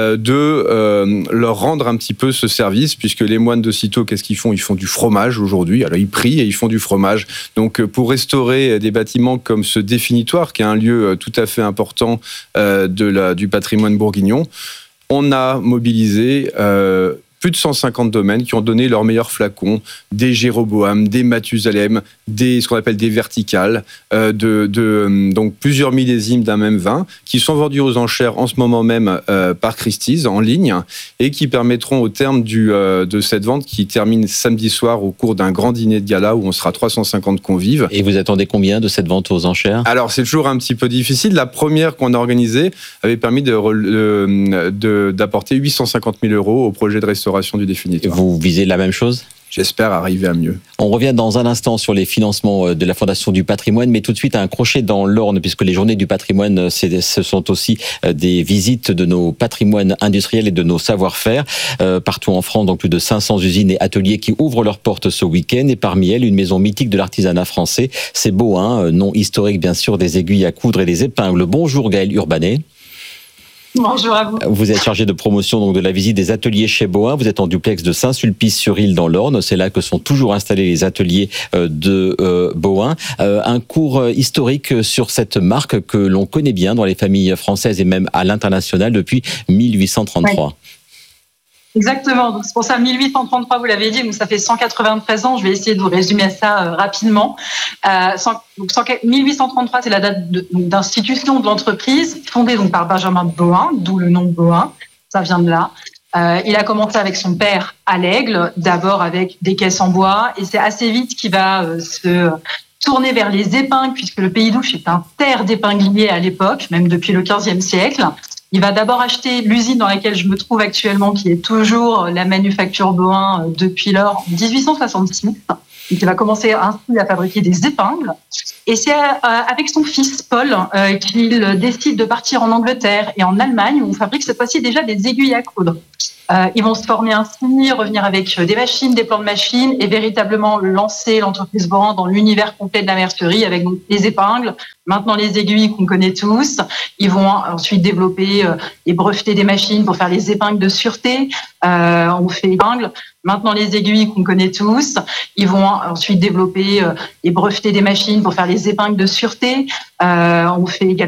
de leur rendre un petit peu ce service, puisque les moines de Cîteaux, qu'est-ce qu'ils font? Ils font du fromage aujourd'hui. Alors ils prient et ils font du fromage. Donc pour restaurer des bâtiments comme ce définitoire, qui est un lieu tout à fait important du patrimoine bourguignon, on a mobilisé plus de 150 domaines qui ont donné leurs meilleurs flacons, des Jéroboam, des Mathusalem, ce qu'on appelle des verticales, donc plusieurs millésimes d'un même vin, qui sont vendus aux enchères en ce moment même par Christie's en ligne, et qui permettront au terme de cette vente, qui termine samedi soir au cours d'un grand dîner de gala où on sera 350 convives. Et vous attendez combien de cette vente aux enchères? Alors c'est toujours un petit peu difficile. La première qu'on a organisée avait permis d'apporter 850 000 € au projet de restauration du définitoire. Vous visez la même chose? j'espère arriver à mieux. On revient dans un instant sur les financements de la Fondation du patrimoine, mais tout de suite un crochet dans l'Orne, puisque les journées du patrimoine, ce sont aussi des visites de nos patrimoines industriels et de nos savoir-faire. Partout en France, donc plus de 500 usines et ateliers qui ouvrent leurs portes ce week-end, et parmi elles, une maison mythique de l'artisanat français. C'est Bohain, nom historique bien sûr des aiguilles à coudre et des épingles. Bonjour Gaëlle Urbanet. Bonjour à vous. Vous êtes chargé de promotion donc de la visite des ateliers chez Bohain. Vous êtes en duplex de Saint-Sulpice-sur-Île dans l'Orne. C'est là que sont toujours installés les ateliers de Bohain. Un cours historique sur cette marque que l'on connaît bien dans les familles françaises et même à l'international depuis 1833. Ouais. Exactement, donc c'est pour ça 1833, vous l'avez dit, donc ça fait 193 ans. Je vais essayer de vous résumer ça rapidement. 1833, c'est la date d'institution de l'entreprise, fondée donc par Benjamin de Bohain, d'où le nom de Bohain, ça vient de là. Il a commencé avec son père à l'Aigle, d'abord avec des caisses en bois, et c'est assez vite qu'il va se tourner vers les épingles, puisque le Pays d'Ouche est un terre d'épingliers à l'époque, même depuis le XVe siècle. Il va d'abord acheter l'usine dans laquelle je me trouve actuellement, qui est toujours la manufacture Bohain depuis lors, en 1866. Donc, il va commencer ainsi à fabriquer des épingles. Et c'est avec son fils Paul qu'il décide de partir en Angleterre et en Allemagne, où on fabrique cette fois-ci déjà des aiguilles à coudre. Ils vont se former ainsi, revenir avec des machines, des plans de machines, et véritablement lancer l'entreprise Bohain dans l'univers complet de la mercerie, avec donc les épingles, maintenant les aiguilles qu'on connaît tous. Ils vont ensuite développer et breveter des machines pour faire les épingles de sûreté. On fait épingles, maintenant les aiguilles qu'on connaît tous. Ils vont ensuite développer et breveter des machines pour faire les épingles de sûreté. On fait également